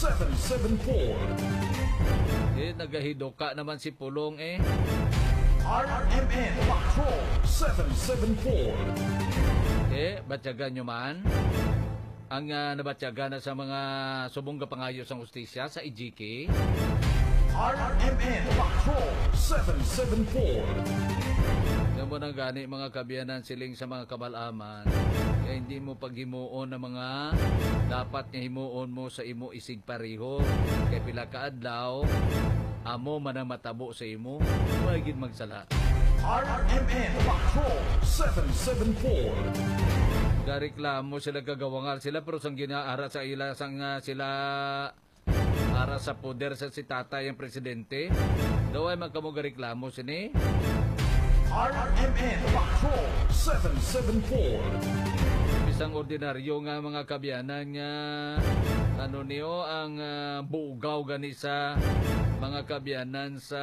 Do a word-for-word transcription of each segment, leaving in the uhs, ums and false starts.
seven seven four. Eh, nagahidoka naman si Pulong eh. R M N Patrol seven seven four. Eh, batyagan nyo man. Ang uh, nabatyagan na sa mga subong kapangayo sa hustisya sa I G K. R M N Patrol seven seven four. Yan mo nang gani mga kabiyanan siling sa mga kabalaman. Kaya hindi mo paghimuon na mga dapat nga himuon mo sa imo isig pareho. Kaya pila ka adlaw, amo man ang matabo sa imo, huwag magsala. R M N Patrol seven seven four. Gareklamo sila gagawangal sila pero sang ginaara sa ila sang uh, sila ara sa poder sa si tatay ang presidente. Daw ay magkamugareklamo sini. R M N Patrol seven seven four. Isang ordinaryo nga mga kabiyanan nga ano niyo ang uh, bugaw gani sa mga kabiyanan sa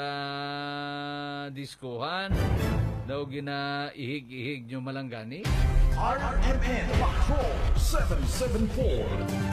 diskuhan. Daw ginaihig-ihig nyo malanggani. R M N Patrol seven seven four.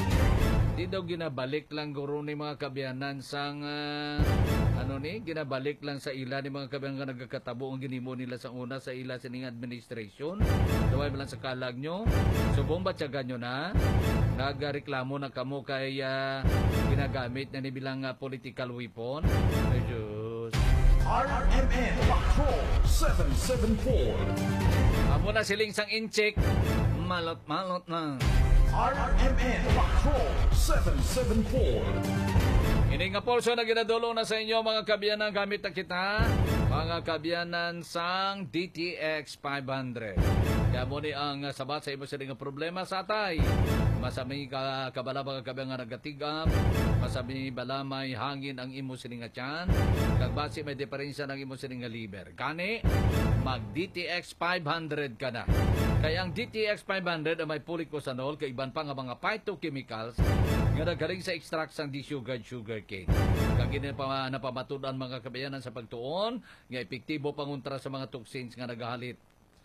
Di daw ginabalik lang guro ni mga kabiyanan sang uh, ano ni, ginabalik lang sa ila ni mga kabiyanan nga nagkakatabo ang ginimo nila sa una sa ila sining administration. Daway lang sa kalag nyo. Subong batyagan nyo na. Nagareklamo na kamo kay uh, ginagamit na ni bilang uh, political weapon. Ay Diyos. R M N Patrol seven seven four. Amo na siling sang inchik. Malot-malot na. R M N Patrol seven seven four. Ini nga pulso na ginadulong na sa inyo mga kabiyanan gamit na kita. Mga kabiyanan sang D T X five hundred. Kaya mo ni ang sabat sa imo siling problema sa atay. Masami ka kabala mga kabiyanan nga nagatigap. Masami balamay hangin ang imo siling nga tiyan. Kagbasi may diferensya ng imo siling nga liver. Kani, mag D T X five hundred ka na. Kaya ang D T X five hundred ay may pulicosanol kay iban pa nga mga phytochemicals nga nagaling sa extract sang desugared sugar cane. Kagini pa napamatudan mga kabayanan sa pagtuon nga epektibo pangontra sa mga toxins nga nagahalit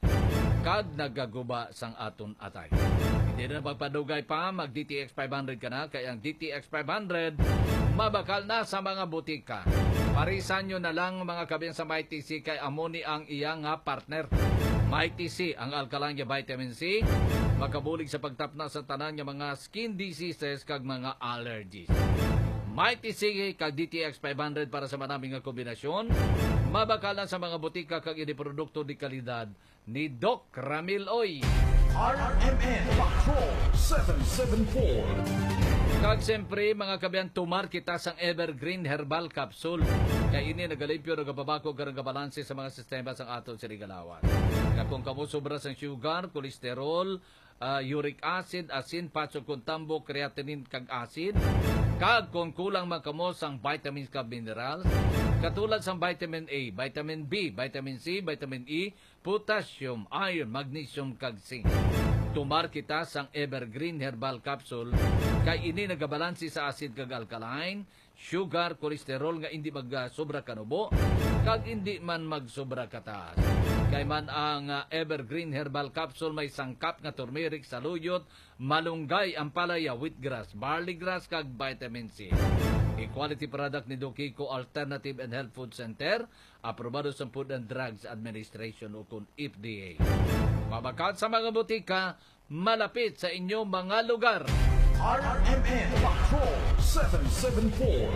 kag nagaguba sang aton atay. Hindi na magpadugay pa, mag D T X five hundred ka na, kaya ang D T X five hundred mabakal na sa mga butika. Parisan nyo na lang mga kabayan sa Mighty C kay amoni ang iyang nga partner. Mighty C, ang alkaline nga vitamin C, makabulig sa pagtapna sa tanan nga mga skin diseases kag mga allergies. Mighty C kag D T X five hundred para sa maraming nga kombinasyon. Mabakalan sa mga butika kag ini produkto di kalidad ni Doc Ramil Oy. R M N Patrol seven seven four. Kag siyempre mga kabayan tumar kita sang Evergreen Herbal Capsule. Kaya ini nagalimpyo nagababako karang kabalanse sa mga sistema sang aton sinigalawan. Kaya kung kamo sobra sang sugar, kolesterol, uh, uric acid, asin, patso kontambo, creatinine kag acid, kag kung kulang man kamo sang vitamins kag minerals, katulad sang vitamin A, vitamin B, vitamin C, vitamin E, potassium, iron, magnesium kag zinc. Tumar kita sang Evergreen Herbal Capsule kay ini nagabalansi sa acid kag alkaline, sugar, kolesterol nga hindi magsobra kanubo kag hindi man magsobra kataas. Kay man ang uh, Evergreen Herbal Capsule may sangkap nga turmeric, saluyot, malunggay, ampalaya, wheatgrass, barley grass kag vitamin C. Equality product ni Dokiko Alternative and Health Food Center, aprobado sa Food and Drugs Administration o kung F D A. Mabakal sa mga butika, malapit sa inyong mga lugar. R M N Patrol seven seven four.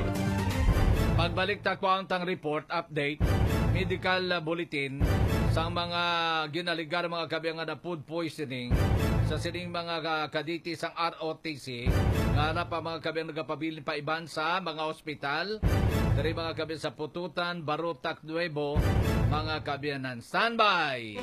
Pagbalik ta ko ang tang report update, medical bulletin sa mga ginaligar mga kabiyang na food poisoning sa sining mga kaditi sang R O T C nga na pa mga kabiyang nagapabilin pa iban sa mga ospital dari mga kabiyang sa Pututan, Barutak, Nuevo, mga kabiyanan. Standby!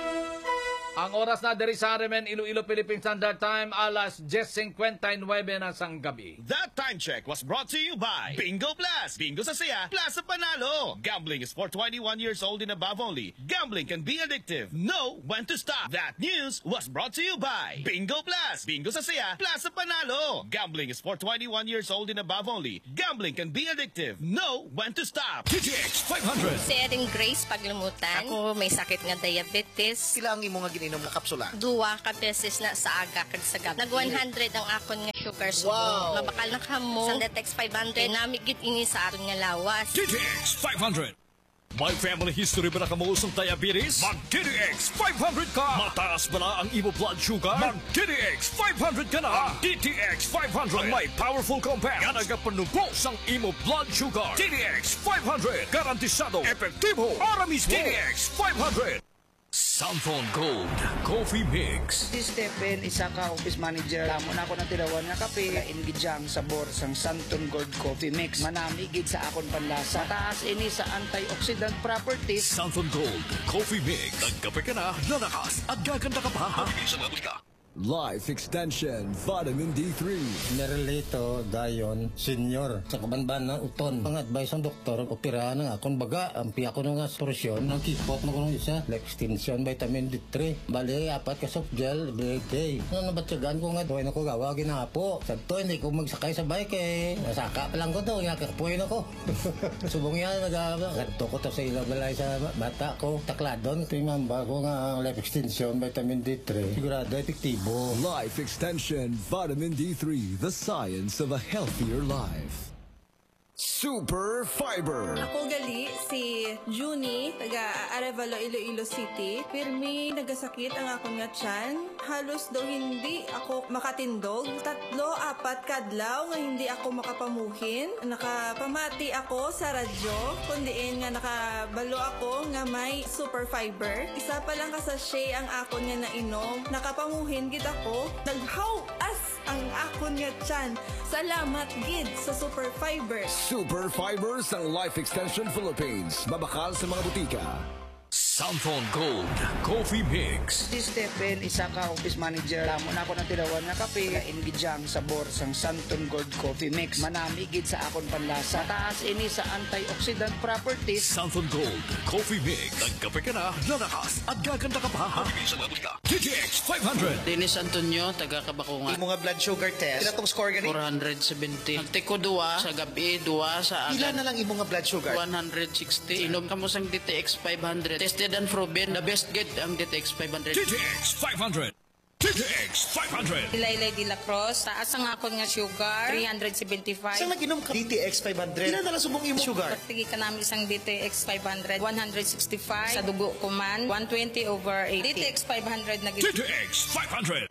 Ang oras na dari sa R M N Iloilo Philippine Standard Time, alas diyes fifty-nine na sang gabi. That time check was brought to you by Bingo Plus. Bingo sa saya, plus sa panalo. Gambling is for twenty-one years old and above only. Gambling can be addictive. Know when to stop. That news was brought to you by Bingo Plus. Bingo sa saya, plus sa panalo. Gambling is for twenty-one years old and above only. Gambling can be addictive. Know when to stop. D T X five hundred. Si Erin Grace Paglumutan. Ako may sakit nga diabetes. Sila ang imo nga inom nga kapsula? Duwa ka beses na sa aga kag sa gabi. Nag one hundred ang akon nga sugar subo. Wow. Mabakal na kamo. Sa Detex five hundred, namigit ini sa aton nga lawas. D T X five hundred. May family history ba na kamuusong diabetes? Mag-D T X five hundred ka! Mataas ba na ang imo blood sugar? Mag-D T X five hundred ka na! Ang D T X five hundred ang may powerful compound nga nagapanubos ang imo blood sugar. D T X five hundred. Garantisado, epektibo, para mismo. D T X five hundred. Samphon Gold Coffee Mix. Si Stephen, isa ka office manager. Lamon ako ng tilawan nga kape. Kaingidyang sabor sang Santon Gold Coffee Mix. Manamigid sa akon panlasa. Taas ini sa antioxidant properties. Samphon Gold Coffee Mix. Nagkape ka na, lalakas at gaganda ka pa. Life Extension Vitamin D three. Nerelito dayon senior sa kabanban ng uton. Ang advice ng doktor, operahan nga akong baga. Ampi ako nga solusyon. Ang kipot na ko nung isa. Extension vitamin D three. Bali, apat ka soft gel, every day. Ano nabatsagan ko nga, doon ako gawa, ginapo. Sa to, hindi ko magsakay sa bike eh. Nasaka pa lang ko to, yakakapuin ako. Subong yan, nag-aaba. Ganto ko to sa ilabalay sa bata ko. Takladon, ito yung mamba ko nga life extension vitamin D three. Sigurado, epektibo. Life Extension Vitamin D three. The science of a healthier life. Super Fiber. Ako gali si Junie, taga Arevalo, Iloilo City. Pirmi nagasakit ang akong nga tiyan. Halos daw hindi ako makatindog. Tatlo, apat kadlaw nga hindi ako makapamuhin. Nakapamati ako sa radyo. Kundiin nga nakabalo ako nga may Super Fiber. Isa pa lang kasashay ang akon nga nainom. Nakapamuhin gid ako. Naghaw as ang akon nga tiyan. Salamat gid sa Super Fiber. Super Fibers ng Life Extension Philippines. Mabakal sa mga butika. Samphon Gold Coffee Mix. Si Stephen, isa ka office manager. Lamon ako ng tilawan nga kape. Kaingidyang sabor sang Santon Gold Coffee Mix. Manamigid sa akon panlasa. Taas ini sa antioxidant properties. Samphon Gold Coffee Mix. Nagkape ka na, lalakas at gaganda ka pa. D T X five hundred. Dennis Antonio, taga Kabakungan. Imo nga blood sugar test. Pila tong score gani? four seventy. Nagtiko duwa sa gabi, duwa sa Pila agad. na lang imo nga blood sugar? one sixty. Inom ka mo sang D T X five hundred. Tested and proven. The best good ang D T X five hundred. D T X five hundred. D T X five hundred. Ilaylay de la Cruz. Taas ang akon nga sugar. three seventy-five. Saan naginom ka? D T X five hundred. Pila na lang subong imo sugar? Pagtigi ka namin isang D T X five hundred. one sixty-five. Sa dugo ko man. one twenty over eighty. D T X five hundred na D T X five hundred.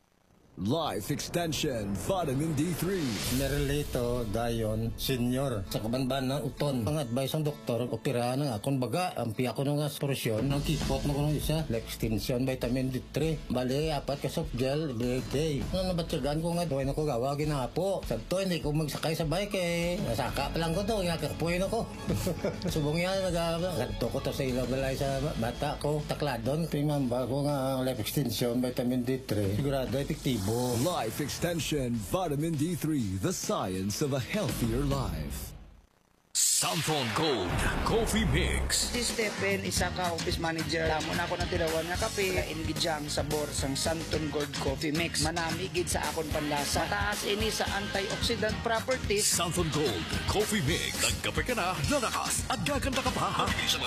Life Extension Vitamin D three. Nerelito dayon senior sa kabanban ng uton. Ang advice ng doktor, operahan nga akong baga. Ampi ako nga solusyon. Ang kipot na ko nung isa. Extension vitamin D three. Bali, apat ka soft gel, every day. Ano nabatsagan ko nga, doon ako gawa, ginapo. Sa to, hindi ko magsakay sa bike eh. Nasaka pa lang ko to, yakakapuin ako. Subong yan, nag-aaba. Ganto ko to sa ilabalay sa bata ko. Takladon, ito yung mamba ko nga life extension vitamin D three. Sigurado, epektibo. Life Extension Vitamin D three. The science of a healthier life. Samphon Gold Coffee Mix. Si Stephen, isa ka office manager. Lamon ako ng tilawan nga kape. Kaingidyang sabor sang Santon Gold Coffee Mix. Manamigid sa akon panlasa. Taas ini sa antioxidant properties. Samphon Gold Coffee Mix. Nagkape ka na, lalakas at gaganda ka pa.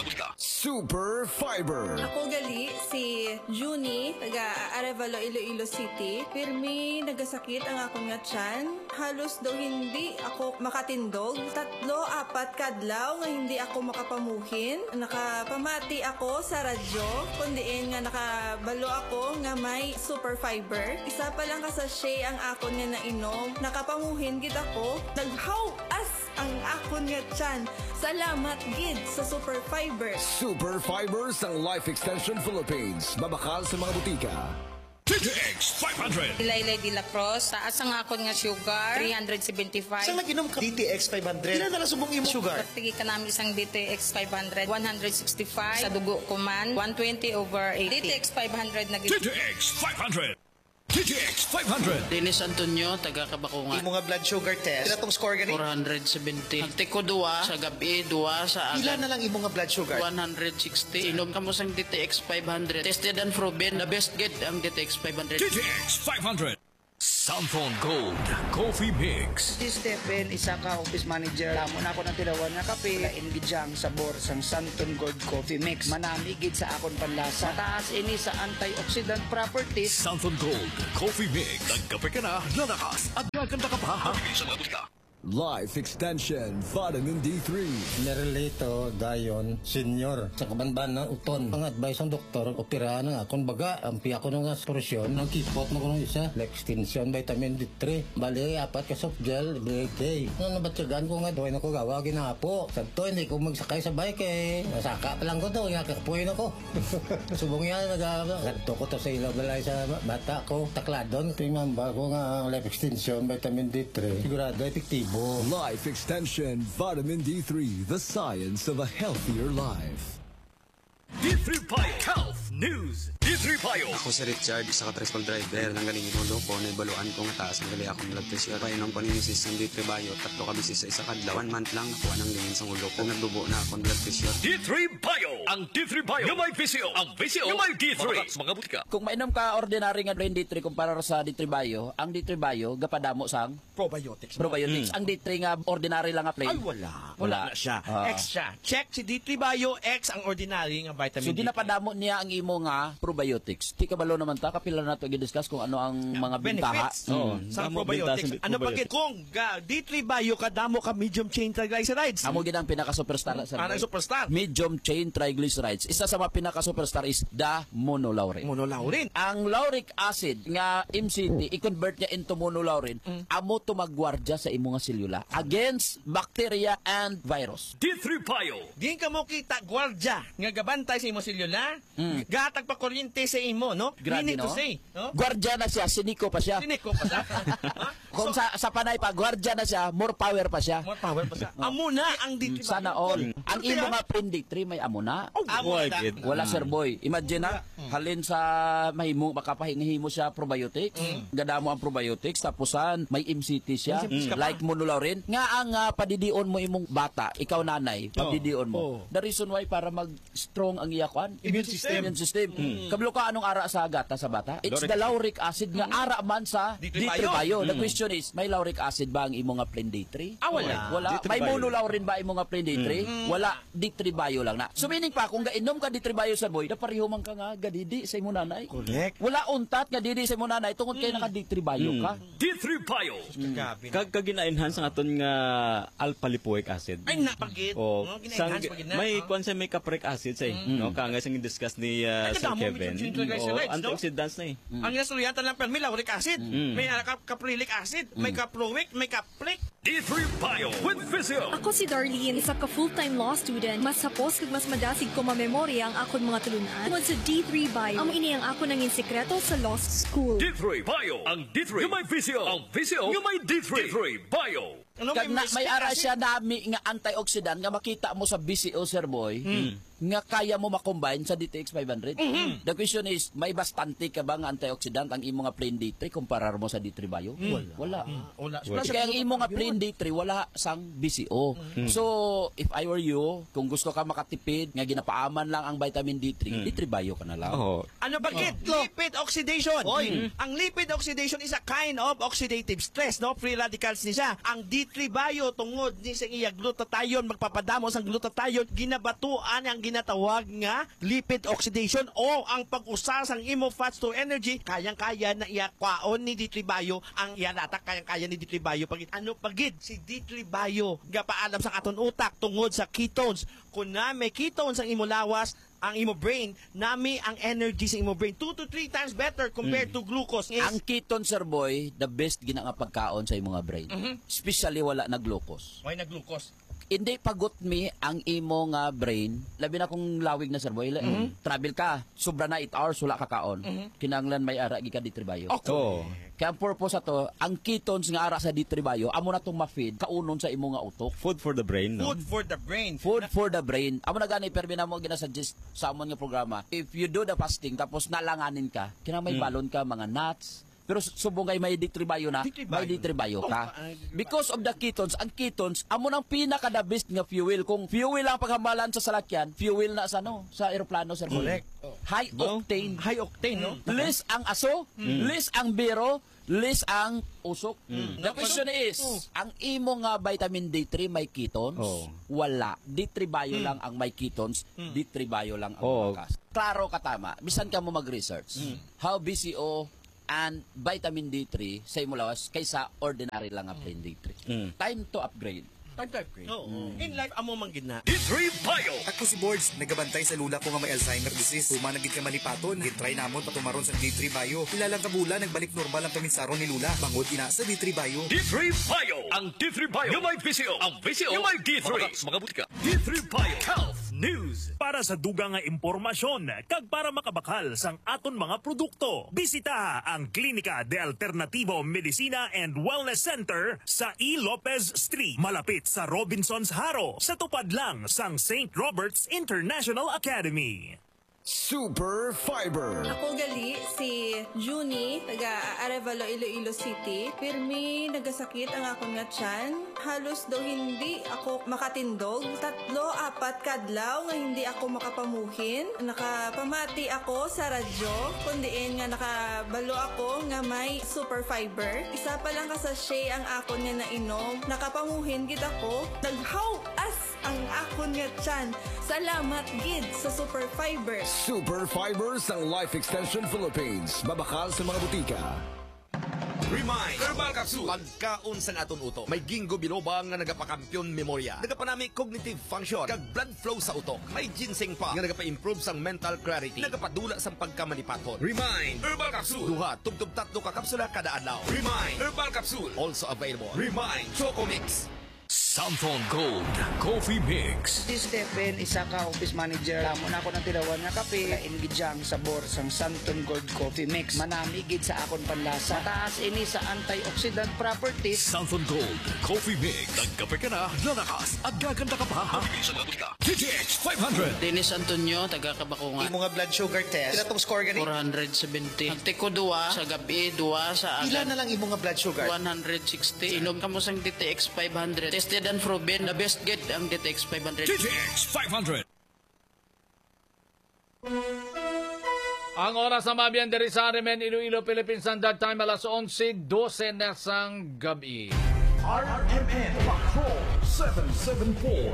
Super Fiber. Ako gali si Junie, taga Arevalo, Iloilo City. Pirmi nagasakit ang akong nga tiyan. Halos daw hindi ako makatindog. Tatlo, apat kadlaw nga hindi ako makapamuhin. Nakapamati ako sa radyo. Kundiin nga nakabalo ako nga may Super Fiber. Isa pa lang kasashay ang akon nga nainom. Nakapamuhin gid ako. Naghaw as ang akon nga tiyan. Salamat gid sa Super Fiber. Super Fibers ng Life Extension Philippines. Mabakal sa mga butika. D T X five hundred. Ilaylay de la Cruz. Taas ang akon nga sugar. three seventy-five. Saan naginom ka? D T X five hundred. Pila na lang subong imo sugar? Pagtigi ka namin isang D T X five hundred. one sixty-five. Sa dugo ko man. one twenty over eighty. D T X five hundred na D T X five hundred. D T X five hundred. Dennis Antonio, taga Kabakungan. Imo nga blood sugar test. Pila tong score gani? four seventy. Nagtiko duwa sa gabi, duwa sa Pila agad. na lang imo nga blood sugar? one sixty. Inom ka mo sang D T X five hundred. Tested and proven. The best good ang D T X five hundred. D T X five hundred. Santon Gold Coffee Mix. Si Stephen, isa ka office manager. Lamon ako ng tilawan nga kape. Lain gidyang sabor sang Santon Gold Coffee Mix. Manami gid sa akon panlasa. Mataas ini sa antioxidant properties. Santon Gold Coffee Mix. Nagkape ka na, lalakas at gaganda ka pa. Mabilis ang abot ka. Life Extension Vitamin D three. Nerelito dayon senior sa kabanban na uton. Ang advice ng doktor, operahan na akong baga. Ampi ako ng aspirasyon, ng kipot na ko ng isa. Extension vitamin D three. Bali, apat ka soft gel, every day. Ano nabatsagan ko nga, doon ako gawa, ginapo. Santo, hindi ko magsakay sa bike eh. Nasaka pa lang ko to, yakakapuin ako. Subong yan, nag-ganto ko to sa ilaw balay sa bata ko. Takladon, tingnan ba ko nga life extension vitamin D three. Sigurado, epektibo. Life Extension Vitamin D three, the science of a healthier life. D three Bike Health News. D three Bio. Ako si Richard, isa ka tricycle driver. Nang galing inulo ko, naibaluan ko nga taas. Nagali akong blood pressure. Painom ko ni Missus ng D three Bio. Tatlo ka bisis sa isa kadlaw. One month lang nakuha ng lingin sa ulo ko. Nagdubo na akong blood pressure. D three Bio. Ang D three Bio. Yung may V C O. Ang V C O. Yung may D three. Mga butika. Kung mainom ka ordinary nga brain D three kumpara sa D three Bio, ang D three Bio gapadamo sang probiotics. Probiotics. Mm. Ang D three nga ordinary lang nga plain. Ay wala. Wala, Wala. na siya. Ah. X siya. Check si D three Bio, X ang ordinary nga vitamin So D three. di napadamo niya ang imo nga probiotics. Di kabalo naman ta kapila na to i-discuss kung ano ang mga bintaha. Benefits mm. sa probiotics. Ano pag kung ga, D three Bio kadamo ka medium chain triglycerides. Amo gid ang pinaka-superstar sa Ano superstar? medium chain triglycerides. Isa sa mga pinaka-superstar is the monolaurin. Monolaurin. Ang lauric acid nga M C T i-convert niya into monolaurin. Mm. Amo to magwardya sa imong selula against bacteria and virus. D three Bio. Diin ka mo kita gwardya nga gabantay sa imo selula. Mm. Gatag pa kuryente sa imo, no? Grabe, Meaning to no? say, no? Gwardya na siya, siniko pa siya. Siniko pa siya. Kung sa, sa panay pa, gwardya na siya, more power pa siya. More power pa siya. Amo na ang D three Bio. Sana all. Ang imo nga print D three may amo na. Oh, amo na. Wala sir boy. Imagine na, halin sa mahimo, makapahingihimo siya probiotics. Gadamo ang probiotics, tapusan may M C T siya. Like monolaurin. Nga ang uh, padidion mo imong bata, ikaw nanay, padidion mo. Oh. The reason why para mag-strong ang iyakwan. Immune system. Immune system. Kablo ka anong ara sa gata sa bata? It's the lauric acid nga ara man sa D D three three Bio. Bio. The question is, may lauric acid ba ang imo nga plain D three? Ah, wala. Wala. D three May Bio. monolaurin ba imo nga plain D three? Wala. D three Bio lang na. So meaning pa, kung gainom ka D three Bio sa boy, napareho man ka nga gadidi sa imo nanay. Correct. Wala untat nga didi sa imo nanay tungod kay naka D three Bio ka. D three Bio. Kag kagina-enhance ang aton nga alpha lipoic acid. Ay napagit. O No, sang gina-enhance pa gid na. may Ah. kwan sa may capric acid say, no kanga sang discuss ni uh, Ay, Sir kadamo, Kevin. medyo triglycerides, O no? antioxidants na eh. Ang nasuliyatan lang pero may lauric acid, may uh, cap- caprylic acid, may caproic, may capric. D three Bio with Vizio. Ako si Darlene, isa ka full-time law student. Mas hapos kag mas madasig ko mamemorya ang akon mga tulunan. Tungod sa D three Bio, amo ini ang ako nangin sekreto sa law school. D three Bio. Ang D three. Yung may Vizio. Ang Vizio. Yung may D three. D three Bio. Ano, Kag na, may mystic ara acid? siya nami nga antioxidant nga makita mo sa B C O sir boy. Nga kaya mo makombine sa D T X five hundred. The question is, may bastante ka ba nga antioxidant ang imo nga plain D three kumparar mo sa D three Bio? Wala. Wala. Wala. Kaya ang imo nga plain D three wala sang B C O. So, if I were you, kung gusto ka makatipid nga ginapaaman lang ang vitamin D three, D three Bio ka na lang. Oh. Ano bakit? Lipid oxidation. Oy, ang lipid oxidation is a kind of oxidative stress, no? Free radicals ni siya. Ang D three Bio tungod ni sa iya glutathione magpapadamo sang glutathione ginabatuan ang ginatawag nga lipid oxidation o ang pag-usa sang imo fats to energy kayang-kaya na iya kwaon ni D three Bio ang iya latak kayang-kaya ni D three Bio pagit ano pagid si D three Bio gapaalam sa aton utak tungod sa ketones kun na may ketones ang imo lawas ang imo brain, nami ang energy sa imo brain two to three times better compared to glucose. Is, Ang ketone sir boy, the best gina nga pagkaon sa imo nga brain. Especially wala na glucose. why na glucose? Hindi pagot mi ang imo nga brain. Labi na kung lawig na sir boy. Mm-hmm. Travel ka, sobra na eight hours wala ka kaon. Mm-hmm. Kinanglan may ara gikan D three Bio. Okay. Oh. Kaya ang purpose ato, ang ketones nga ara sa D three Bio, amo na tong ma-feed kaunon sa imo nga utok. Food for the brain, no? Food for the brain. Food for the brain. Amo na gani permi na mo ginasuggest sa amon nga programa. If you do the fasting tapos nalanganin ka, kina may balon ka mga nuts. Pero subong kay may D three Bio na, D three may D three Bio ka. Because of the ketones, ang ketones amo nang pinaka the best nga fuel. Kung fuel ang paghamalan sa salakyan, fuel na sa no, sa eroplano sir. Correct. High octane. High octane, no? Less ang aso, less ang biro, List ang usok. The question is, ang imo nga vitamin D three may ketones? Oh. Wala. D three bio lang ang may ketones, D three bio lang ang Oh. malakas. Klaro ka tama. Bisan ka mo mag-research. How B C O and vitamin D three sa imo lawas kaysa ordinary lang ang plain D three. Time to upgrade. Time to upgrade. Oo. In life, amo man gid na. D three Bio. Ako si Boards, nagabantay sa lula ko nga may Alzheimer disease. Humanagid ka malipaton, gitry namon patumaron sa D three Bio. Ilalang kabula, nagbalik normal ang paminsaro ni Lula. Bangod ina sa D three Bio. D three Bio. Ang D three Bio. Yung may P C O. Ang P C O. Yung may D three. Mga buti ka. D three Bio. Health News. Para sa dugang nga impormasyon, kag para makabakal sang aton mga produkto, bisita ang Klinika de Alternativo Medicina and Wellness Center sa E. Lopez Street, malapit sa Robinson's Haro, sa tupad lang sang Saint Robert's International Academy. Super Fiber. Ako gali si Junie, taga Arevalo, Iloilo City. Pirmi nagasakit ang akong nga tiyan. Halos daw hindi ako makatindog. Tatlo, apat kadlaw nga hindi ako makapamuhin. Nakapamati ako sa radyo. Kundiin nga nakabalo ako nga may Super Fiber. Isa pa lang kasashay ang akon nga nainom. Nakapamuhin gid ako. Naghaw as ang akon nga tiyan. Salamat gid sa Super Fiber. Super Fibers ng Life Extension Philippines. Mabakal sa mga butika. Remind Herbal Capsule pagkaon sa aton utok. May gingo biloba nga nagapakampiyon memorya. Nagapanami cognitive function kag blood flow sa utok. May ginseng pa nga nagapa-improve sang mental clarity. Nagapadula sang pagkamalipaton. Remind Herbal Capsule. Duha tubtub tatlo ka kapsula kada adlaw. Remind Herbal Capsule. Also available. Remind Choco Mix. Samphon Gold Coffee Mix. Si Stephen, isa ka office manager. Tamo na ako ng tilawan nga kape. Lain gidyang sabor sang Santon Gold Coffee Mix. Manami gid sa akon panlasa. Mataas ini sa antioxidant properties. Samphon Gold Coffee Mix. Nagkape ka na, lalakas at gaganda ka pa. D T X five hundred. Dennis Antonio, taga Kabakungan. Imo nga blood sugar test. Pila tong score gani? four seventy. Nagtiko duwa sa gabi, duwa sa Pila agad. na lang imo nga blood sugar? one sixty. Inom ka mo sang D T X five hundred. Tested and proven, the best get ang D T X five hundred. D T X five hundred. Ang oras na mabiyan diri sa Arimen, Iloilo, Philippines Standard Time, alas onse twelve na sang gabi. R M N Patrol seven seven four.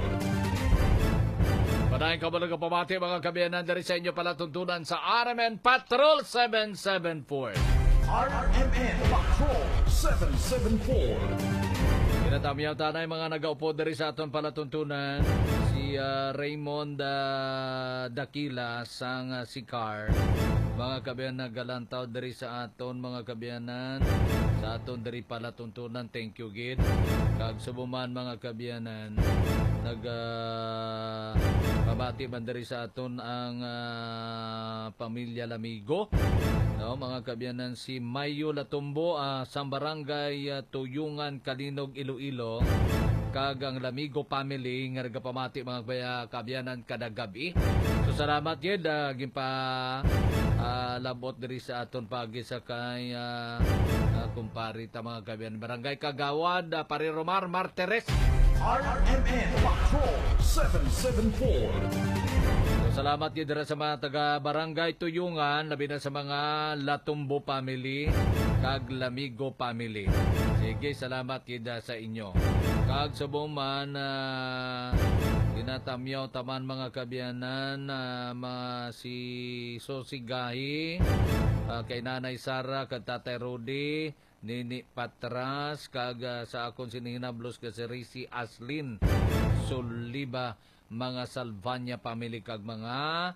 Padayon ka ba nagpapamati mga kabiyanan diri sa inyo palatuntunan sa R M N Patrol seven seven four. R M N Patrol seven seven four. Kinatamiyaw tanay mga nagaupo diri sa aton palatuntunan si uh, Raymond uh, Dakila sang uh, Sicar. Mga kabiyanan nagalantaw diri sa aton mga kabiyanan sa aton diri palatuntunan. Thank you gid. Kag subuman mga kabiyanan nag uh, pabati man diri sa aton ang uh, pamilya Lamigo. No, mga kabiyanan si Mayo Latumbo uh, sa barangay uh, Tuyungan, Kalinog, Iloilo. Kag ang Lamigo family nga nagapamati mga baya kabiyanan kada gabi. So salamat yun uh, gimpa uh, labot diri sa aton pagi sa kay uh, uh, kumpari ta mga kabiyanan barangay Kagawad uh, Pare Romar Martires. R M N Patrol seven seven four. So, salamat yun dira sa mga taga-barangay Tuyungan, labi na sa mga Latumbo family, kag Lamigo family. Sige, salamat yun sa inyo. Kag sa buman, uh, tinatamyaw taman mga kabiyanan, uh, mga si Sosigahi, uh, kay Nanay Sara, kag Tatay Rudy, Nini Patras, kag uh, sa akong sinihinablos ka si Risi Aslin Soliba, mga Salvania family kag mga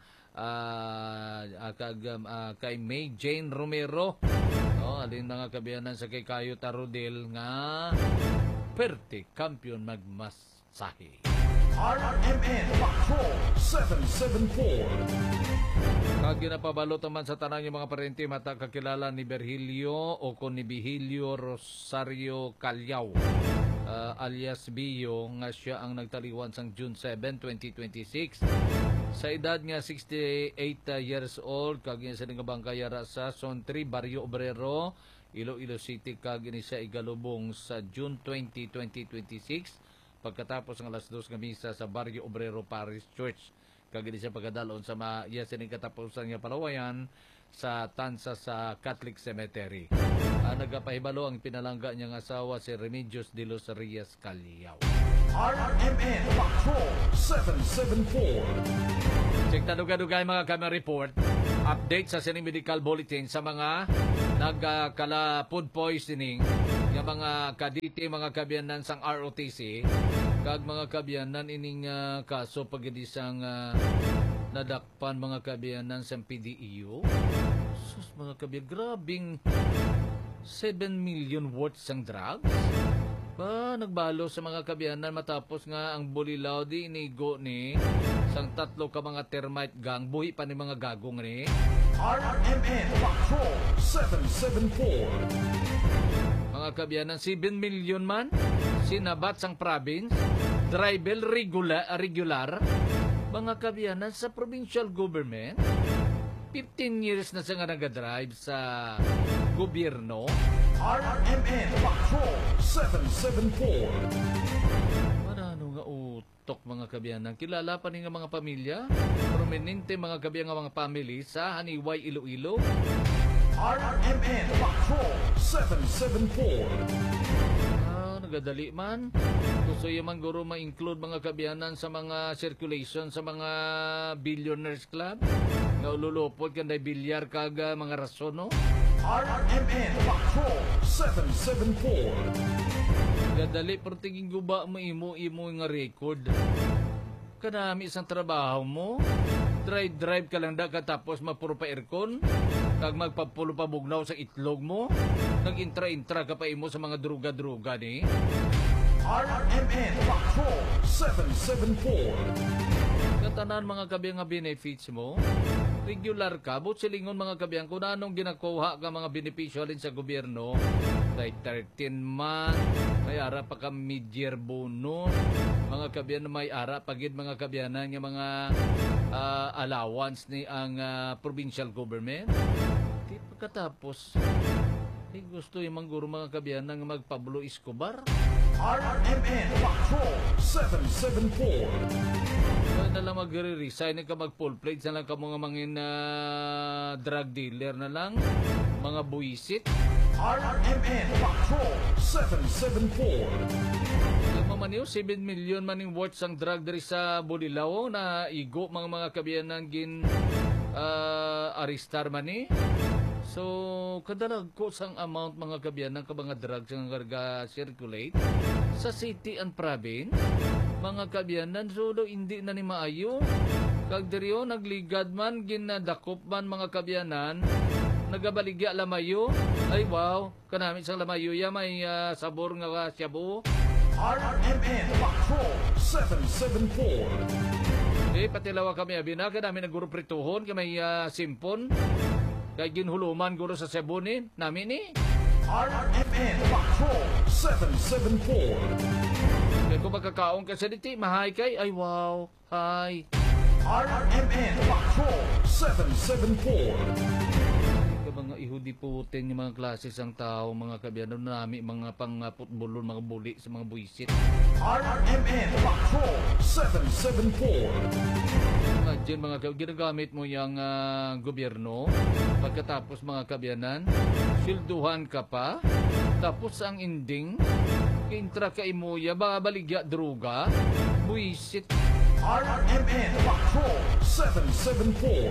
uh, kag uh, kay May Jane Romero. No, alin mga kabiyanan sa kay Kayo Tarudel nga perte kampiyon magmasahe. R M N Patrol seven seven four. Kag ginapabalo taman sa tanang yung mga parente mata kakilala ni Virgilio o kon ni Vigilio Rosario Calyao. Uh, alias Bio nga siya ang nagtaliwan sang June seven, twenty twenty-six. Sa edad nga sixty-eight uh, years old, kag sa nga bangkayara sa Sontri, Barrio Obrero, Iloilo City, kag ini siya igalubong sa June twenty, twenty twenty-six pagkatapos ng alas dos nga misa sa Barrio Obrero Parish Church. Kag ini siya pagkadalon sa ma iya sining katapusan nga palawayan sa tansa sa Catholic Cemetery. Uh, nagapahibalo ang pinalangga niyang asawa si Remedios de los Rias Callao. R M N Patrol seven seven four. Check tanugay-dugay mga camera report. Update sa sining medical bulletin sa mga nagkala food poisoning ng mga kaditi, mga kabyanan sang R O T C kag mga kabyanan ining uh, kaso pagidisang uh, nadakpan mga kabyanan sa P D E U. Sus mga kabyan, grabing seven million worth sang drugs. Ba, nagbalo sa mga kabyanan matapos nga ang bulilaw di inigo ni sang tatlo ka mga termite gang, buhi pa ni mga gagong ni R M N Patrol seven seven four. Mga kabyanan, seven million man sinabat sang province, driver regular, regular mga kabyanan sa provincial government. fifteen years na siya nga nagadrive sa gobyerno. R M N Patrol seven seven four. Manano nga utok mga kabyanan. Kilala pa ni nga mga pamilya, prominente mga kabyan nga mga family sa Haniway, Iloilo. R M N Patrol seven seven four. Ah, nagadali man. Gusto yung man guro ma-include mga kabyanan sa mga circulation sa mga billionaires club. Nga ululupot kanday bilyar kaga mga rason, no? R M N Patrol seven seven four. Gadali pero tingin guba mo imo-imo nga record. Kanami isang trabaho mo. Drive-drive ka lang da katapos mapuro pa aircon. Kag magpapulo pa bugnaw sa itlog mo. Nag-intra-intra ka pa imo sa mga druga-druga ni. R M N Patrol seven seven four. Katanan mga kabiyang nga benefits mo. Regular ka, but silingon mga kabiyang kung anong ginakuha ka mga benepisyo alin sa gobyerno. Like thirteen month, may ara pa ka mid-year bonus. Mga kabiyang may ara pagid mga kabyanan nga mga uh, allowance ni ang uh, provincial government. Di pagkatapos, eh, gusto yung mangguro mga kabyanan nga magpablo Escobar. R M N Patrol seven seven four. Kaya na lang mag-resign ka mag-full plate na lang ka mga mangin uh, drug dealer na lang, mga buwisit. R M N Patrol seven seven four. Yung mga maniyo, seven million maning worth sang drug dari sa Bulilaw na igo mga mga kabiyanan gin uh, aristar mani. So, kadalag ko sang amount mga kabiyanan ka mga drugs ang karga-circulate sa city and province. Mga kabiyanan, so do hindi na ni maayo. Kag diriyo, nagligad man, ginadakop man mga kabyanan, nagabaligya lamayo. Ay wow, kanami sang lamayo ya may uh, sabor nga syabu. R M N Patrol seven seven four. Eh, patilawa kami abina, kanami naguro prituhon, kami uh, simpon. Kaya ginhuluman guro sa Cebunin, namin ni. R M N Patrol seven seven four. Kaya kung magkakaon ka sa diti, mahay kay, ay wow, hi. R M N Patrol seven seven four. Kaya mga ihudi putin yung mga klase sang tao, mga kabiyano nami, mga pang uh, putbolon, mga buli sa mga buisit. R M N Patrol seven seven four. Imagine mga kabyanan, ginagamit mo yung uh, gobyerno, pagkatapos mga kabyanan, silduhan ka pa, tapos ang ending, kintra ka imuya, babaligya droga, buisit. R M N Patrol seven seven four.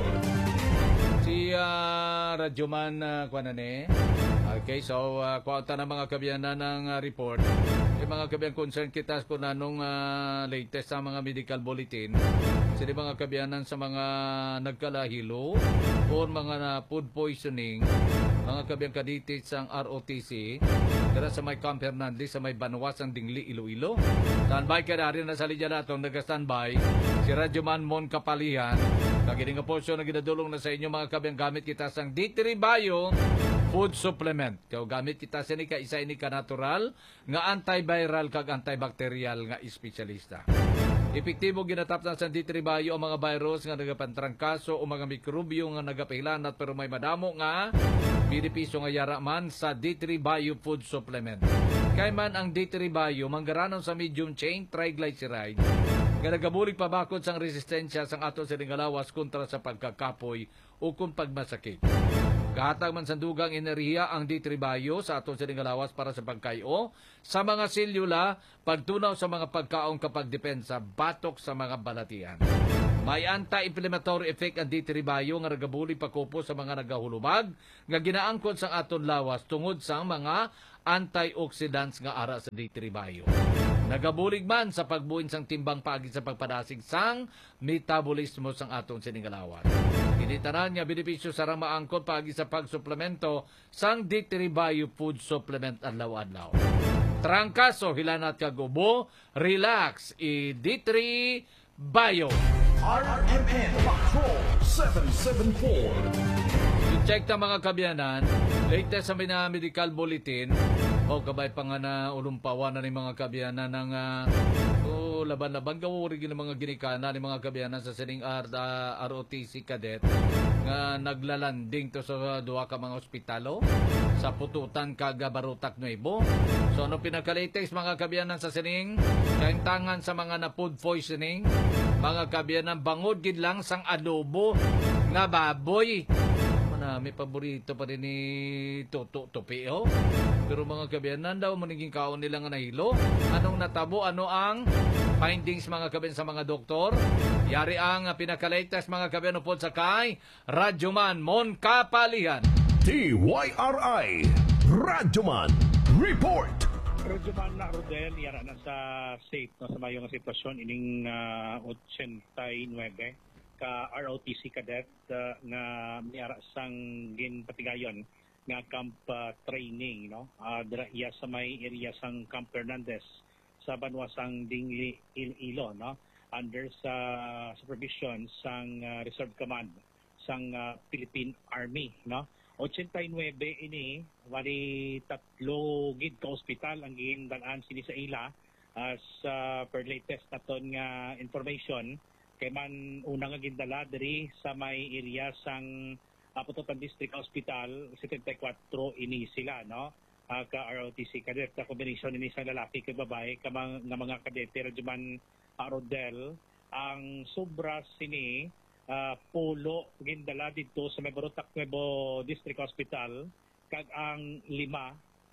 Si uh, Radyoman uh, Kwanane. Okay, so uh, kuwanta na mga kabyanan ng uh, report. Yung mga kabyanan concern kita kung anong uh, latest sa mga medical bulletin. Sili mga kabyanan sa mga nagkalahilo o mga na food poisoning, mga kabyanan kaditit sa R O T C, dara sa may Camp Hernandez, sa may Banuas, ang Dingli, Iloilo. Standby ka na rin na sa linya natong nag-standby si Radyoman Mon Kapalihan. Kagiling nga portion na ginadulong na sa inyo mga kabyanan gamit kita sang D three Bio food supplement. Kaya gamit kita sa ni ka isa ini ka natural nga antiviral kag antibacterial nga espesyalista. Epektibo ginataptan sa D three Bio ang mga virus nga nagapantrangkaso o mga mikrobyo nga nagapilanat pero may madamo nga binipisyo nga yara man sa D three Bio food supplement. Kay man ang D three Bio manggaranon sa medium chain triglyceride nga nagabulig pabakod sang resistensya sang aton sa lawas kontra sa pagkakapoy o o kung pagmasakit. Kahatag man sandugang enerhiya ang D three Bio sa aton sining lawas para sa pagkayo sa mga selula, pagtunaw sa mga pagkaong kapag depensa, batok sa mga balatian. May anti-inflammatory effect ang D three Bio nga nagabuli pakupo sa mga nagahulubag nga ginaangkon sa aton lawas tungod sa mga antioxidants nga ara sa D three Bio. Nagabulig man sa pagbuin sang timbang pagi sa pagpadasig sang metabolismo sang aton sining lawas. Kinitanan nga benepisyo sarang maangkon pagi sa pagsuplemento sang D three Bio food supplement adlaw-adlaw. Trangkaso hilanat kag ubo, relax i D three Bio. R M N Patrol seven seven four. I-check ta mga kabyanan, latest sa mga medical bulletin, o kabay pa nga na ulumpawan na ni mga kabyanan ng uh, oh, laban-laban gawuri ng mga ginikana ni mga kabyanan sa sining R, uh, R O T C Cadet nga naglalanding to sa duha ka mga ospitalo sa Pututan kag Barutak Nuevo. So ano pinaka-latest mga kabyanan sa sining kaintangan sa mga na food poisoning, mga kabyanan bangod gid lang sang adobo nga baboy. Na may paborito pa rin ni Toto Topeo. Pero mga kabyanan daw maniging kaon nila nga nahilo. Anong natabo? Ano ang findings mga kabyan sa mga doktor? Yari ang pinaka-latest mga kabyan upod sa kay Radyoman Mon Kapalian. T Y R I Radyoman Report. Radyoman na Rodel, yara na sa safe no, sa mayong sitwasyon ining uh, eighty-nine ka R O T C Cadet uh, nga miara sang ginpatigayon nga camp uh, training no uh, dira iya sa may area sang Camp Hernandez sa banwasang Dingli Iloilo no under sa supervision sang uh, Reserve Command sang uh, Philippine Army no. eighty-nine ini wali tatlo gid ka ospital ang gindalan sini sa ila as uh, per latest naton nga information kay man unang nga gindala diri sa may area sang uh, Pututan District Hospital seventy-four ini sila no uh, ka R O T C Cadet sa combination ini sa lalaki kay babae ka mga, nga mga kadete radyoman uh, Rodel ang sobra sini uh, pulo gindala dito sa may Barutak Nuevo District Hospital kag ang lima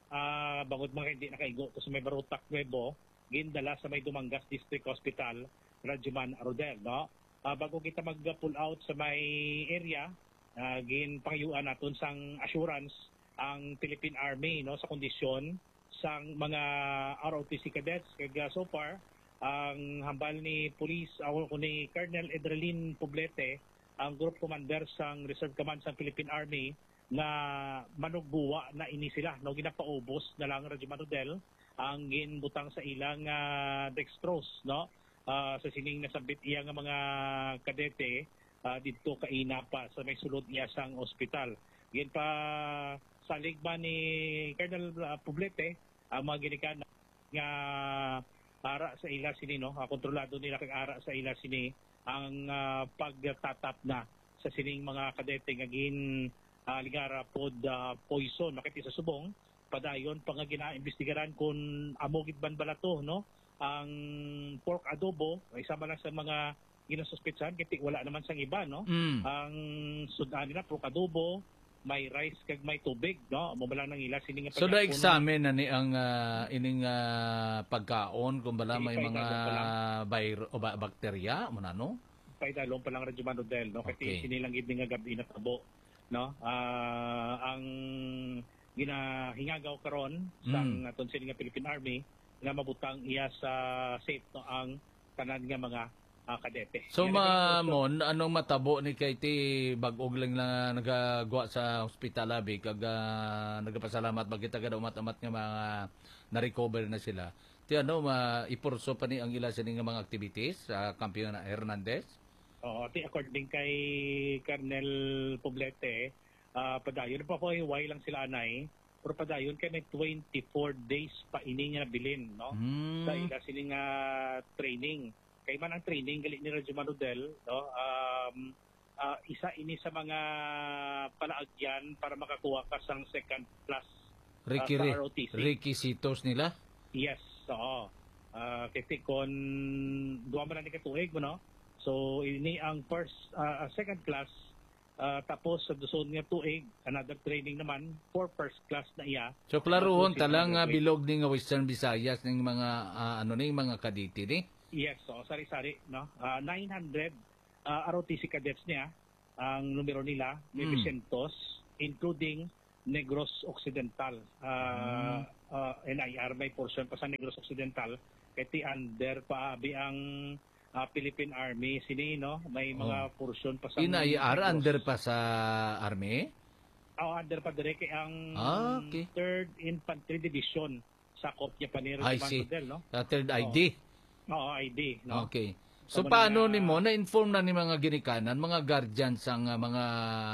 uh, bangod mga hindi nakaigo to sa may Barutak Nuevo gindala sa may Dumangas District Hospital Radyoman Rodel no uh, bago kita mag-pull out sa may area uh, ginpangyuan naton sang assurance ang Philippine Army no sa kondisyon sang mga R O T C cadets kaya so far ang hambal ni police uh, ni Colonel Edralin Poblete ang group commander sang Reserve Command sang Philippine Army na manugbuwa na ini sila no ginapaubos na lang Radyoman Rodel ang ginbutang sa ilang uh, dextrose no Uh, sa sining nasabit iya nga mga kadete uh, dito kaina pa sa may sulod niya sang ospital. Gin pa salig ba ni Colonel uh, Poblete ang uh, mga ginikanan nga ara sa ila sini no uh, kontrolado nila kag ara sa ila sini ang uh, pagtatap na sa sining mga kadete nga gin uh, ligara pod uh, poison makiti sa subong padayon pa nga ginaimbestigaran kung amo gid ban balato no ang pork adobo isa man lang sa mga ginasuspetsahan kiti wala naman sang iba no mm. ang sudan nila pork adobo may rice kag may tubig no mo lang nang ila sini nga so na examine na ni ang uh, ining uh, pagkaon kung bala may mga virus o ba, bakterya mo na no kay dalon pa lang Radyoman Rodel no kiti okay. Sini lang gid nga gabi na tabo no uh, ang ginahingagaw karon sang mm. aton sini nga Philippine Army nga mabutang iya sa safe no ang tanan nga mga uh, kadete. So mamon anong matabo ni kay ti bag-og lang na nagagawa sa ospital abi kag uh, nagapasalamat magkita kada umat-amat nga mga na-recover na sila. Ti ano ma ipurso pa ni ang ila sini nga mga activities sa uh, Kampiyon Hernandez? Oo, ti according kay Colonel Poblete uh, padayon pa ko way lang sila anay. Pero padayon kay may twenty-four days pa ini nga bilin no mm. sa ila sini nga training kay man ang training gali ni Radyoman Rodel no um uh, isa ini sa mga palaagyan para makakuha ka sang second class uh, sa R O T C requisitos nila yes oo uh, kasi kon duwa man ni katuig mo no so ini ang first uh, second class Ah, tapos sa Duzon nga tuig, another training naman for first class na iya. So klarohon talang nga bilog ni nga Western Visayas ning mga ah, ano ning mga kaditi ni. Yes, so sari-sari, no? Ah, nine hundred ah, R O T C cadets niya, ang numero nila, may Hmm. Vicentos, including Negros Occidental. Ah, ah, N I R may portion pa sa Negros Occidental, kay ti under pa abi ang ah, Philippine Army sini, no? May mga portion pa sa N I R Negros. under pa sa Army? Oh, under pa dire kay ang Ah, okay. third Infantry Division sa kopya pa ni I Regiment see. Rodel, no? Uh, third I D. Oo, I D, no? Okay. So Sa paano mga- ni mo na-inform na ni mga ginikanan, mga guardians ang uh, mga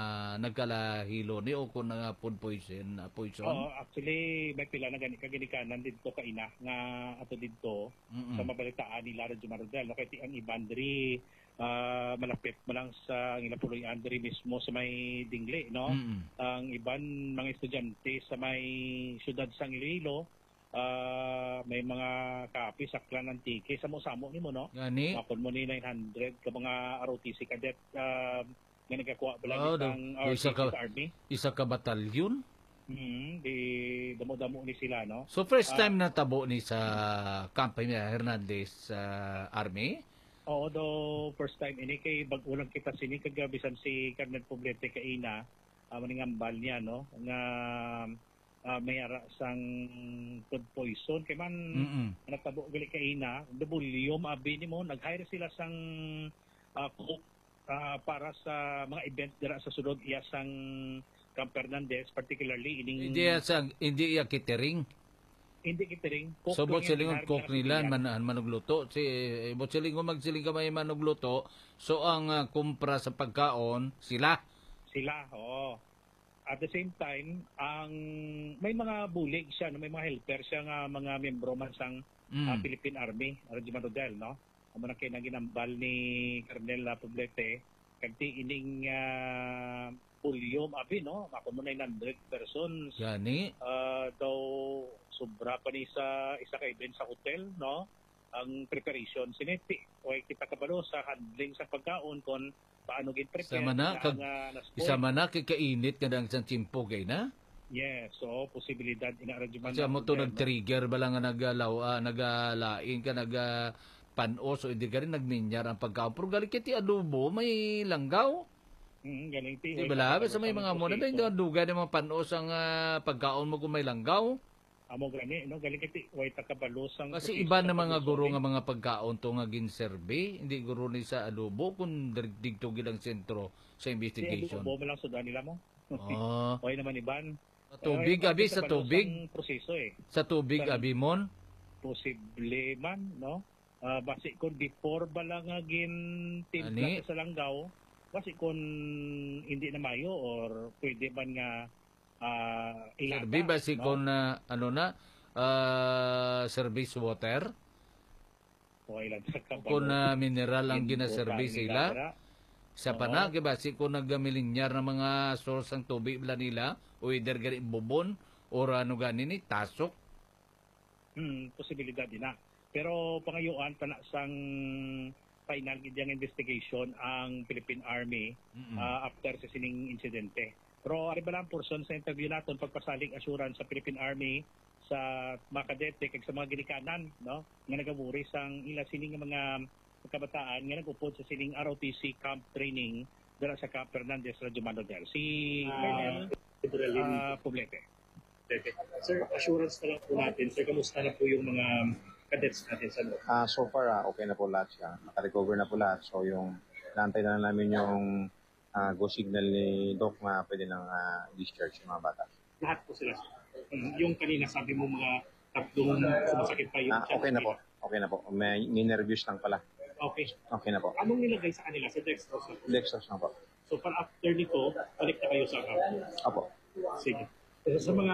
nagkalahilo ni o kung nga food poison, uh, poison? Oo, actually may pila na gani kaginikanan dito ka ina nga ato dito Mm-mm. sa mabalitaan ni Lara Jumarodel, no? Kaya ti ang ibandri ah, malapit mo lang sa ang ilapuloy andri mismo sa may Dingle, no? Mm-mm. Ang iban mga estudyante sa may siyudad sang Iloilo, ah, may mga kapi sa Clan Antique sa mo-samo ni mo, no? Gani? Mapon mo ni nine hundred ka mga R O T C cadet ah, nga nagakuha bala Oh, ni do, sang do R O T C isa ka sa Army. isa ka batalyon. Hmm, di damo-damo ni sila, no? So first Ah, time na tabo ni sa Camp Hernandez sa Army. Oo, do first time ini kay bag-ulang kita sini kagabisan si Carmen Poblete kay ina uh, maningambal niya, no? Nga uh, may ara sang food poison kay man Mm-mm. natabo gali kay ina, W abi nimo nag-hire sila sang uh, cook uh, para sa mga event dira sa sulod iya sang Camp Hernandez, particularly ining Hindi ya sa hindi ya catering. hindi kitering cook So bot lang yung silingon hire cook nila nila sa man manugluto si eh, bot silingon magsiling ka may manugluto. So ang uh, kumpra sa pagkaon sila. sila, oo. At the same time, ang may mga bulig siya, no? May mga helper siya nga mga membro man sang Mm. ah, Philippine Army, Regiment Rodel, no? Amo na kay naginambal ni Colonel Poblete, kanti ining uh, pulyom abi, no? Ako mo nine hundred persons. Gani. Ah, daw sobra pa ni sa isa ka event sa hotel, no? Ang preparation siniti o kita kabalo sa handling sa pagkaon kon paano gid prepare Isa man na na kag ang, ah, na-spoil. isa man na kay kainit kadang sa timpo gay na. Yes, so posibilidad ina Regiment Kasi mo to Rodel, no? nag-trigger bala nga nagalaw ah, nagalain ka nag ah, panos o hindi ka rin nagminyar ang pagkaon. Pero galing kiti adobo may langgaw. Mm, galing ti. Di ba labi sa may mga mo na hindi dugay ng mga panos ang ah, pagkaon mo kung may langgaw. Amo gani, no? Galing kiti way ta kabalo sang Kasi proseso iba sa na mga pagluto, guro eh. nga mga pagkaon to nga ginserbe, hindi guro ni sa adobo kung digto gilang sentro sa Di, investigation. adobo mo lang sudan nila mo. Ah. Way naman iban. Sa tubig, Eh, abi, sa sa kabalo tubig. sang proseso eh. Sa tubig Sa- abi mon. Posible man, no? Ah, basi kon before bala nga gin Ani? timpla sa langgaw, basi kon hindi na mayo or pwede man nga ah ilata, Serbi ba si no? kon na ano na ah, service water? O ilan sa kabalo. Kung na mineral ang Input ginaservice ang sila. nila. Sa Oo. pana, ba si kung nagamilinyar ng mga source ng tubig bala nila, o either gani bubon, or ano gani ni, tasok. Hmm, posibilidad din na. Pero pangayuan pa na sang final gidyang investigation ang Philippine Army Mm-mm. ah, after sa sining insidente. Pero ari ba lang portion sa interview naton pagpasalig assurance sa Philippine Army sa mga kadete kag sa mga ginikanan, no, nga nagaburi sang ila sining nga mga kabataan nga nagupod sa sining R O T C camp training dira sa Camp Hernandez, Radyo Manodel. Si Colonel uh, Poblete. Sir, assurance na lang po natin. Sir, kamusta na po yung mga cadets natin sa loob? Ah, so far, ah, okay na po lahat siya. Naka-recover na po lahat. So, yung naantay na lang namin yung ah, go signal ni Doc na pwede nang ah, discharge yung mga bata. Lahat po sila. Um, yung kanina sabi mo mga tatlong sumasakit pa yung Ah, okay na po. Okay na po. May, may nervous lang pala. Okay. Okay na po. Anong nilagay sa kanila? Sa dextrose na po? Dextrose na po. So, para after nito, balik na kayo sa camp? Opo. Sige. So, sa mga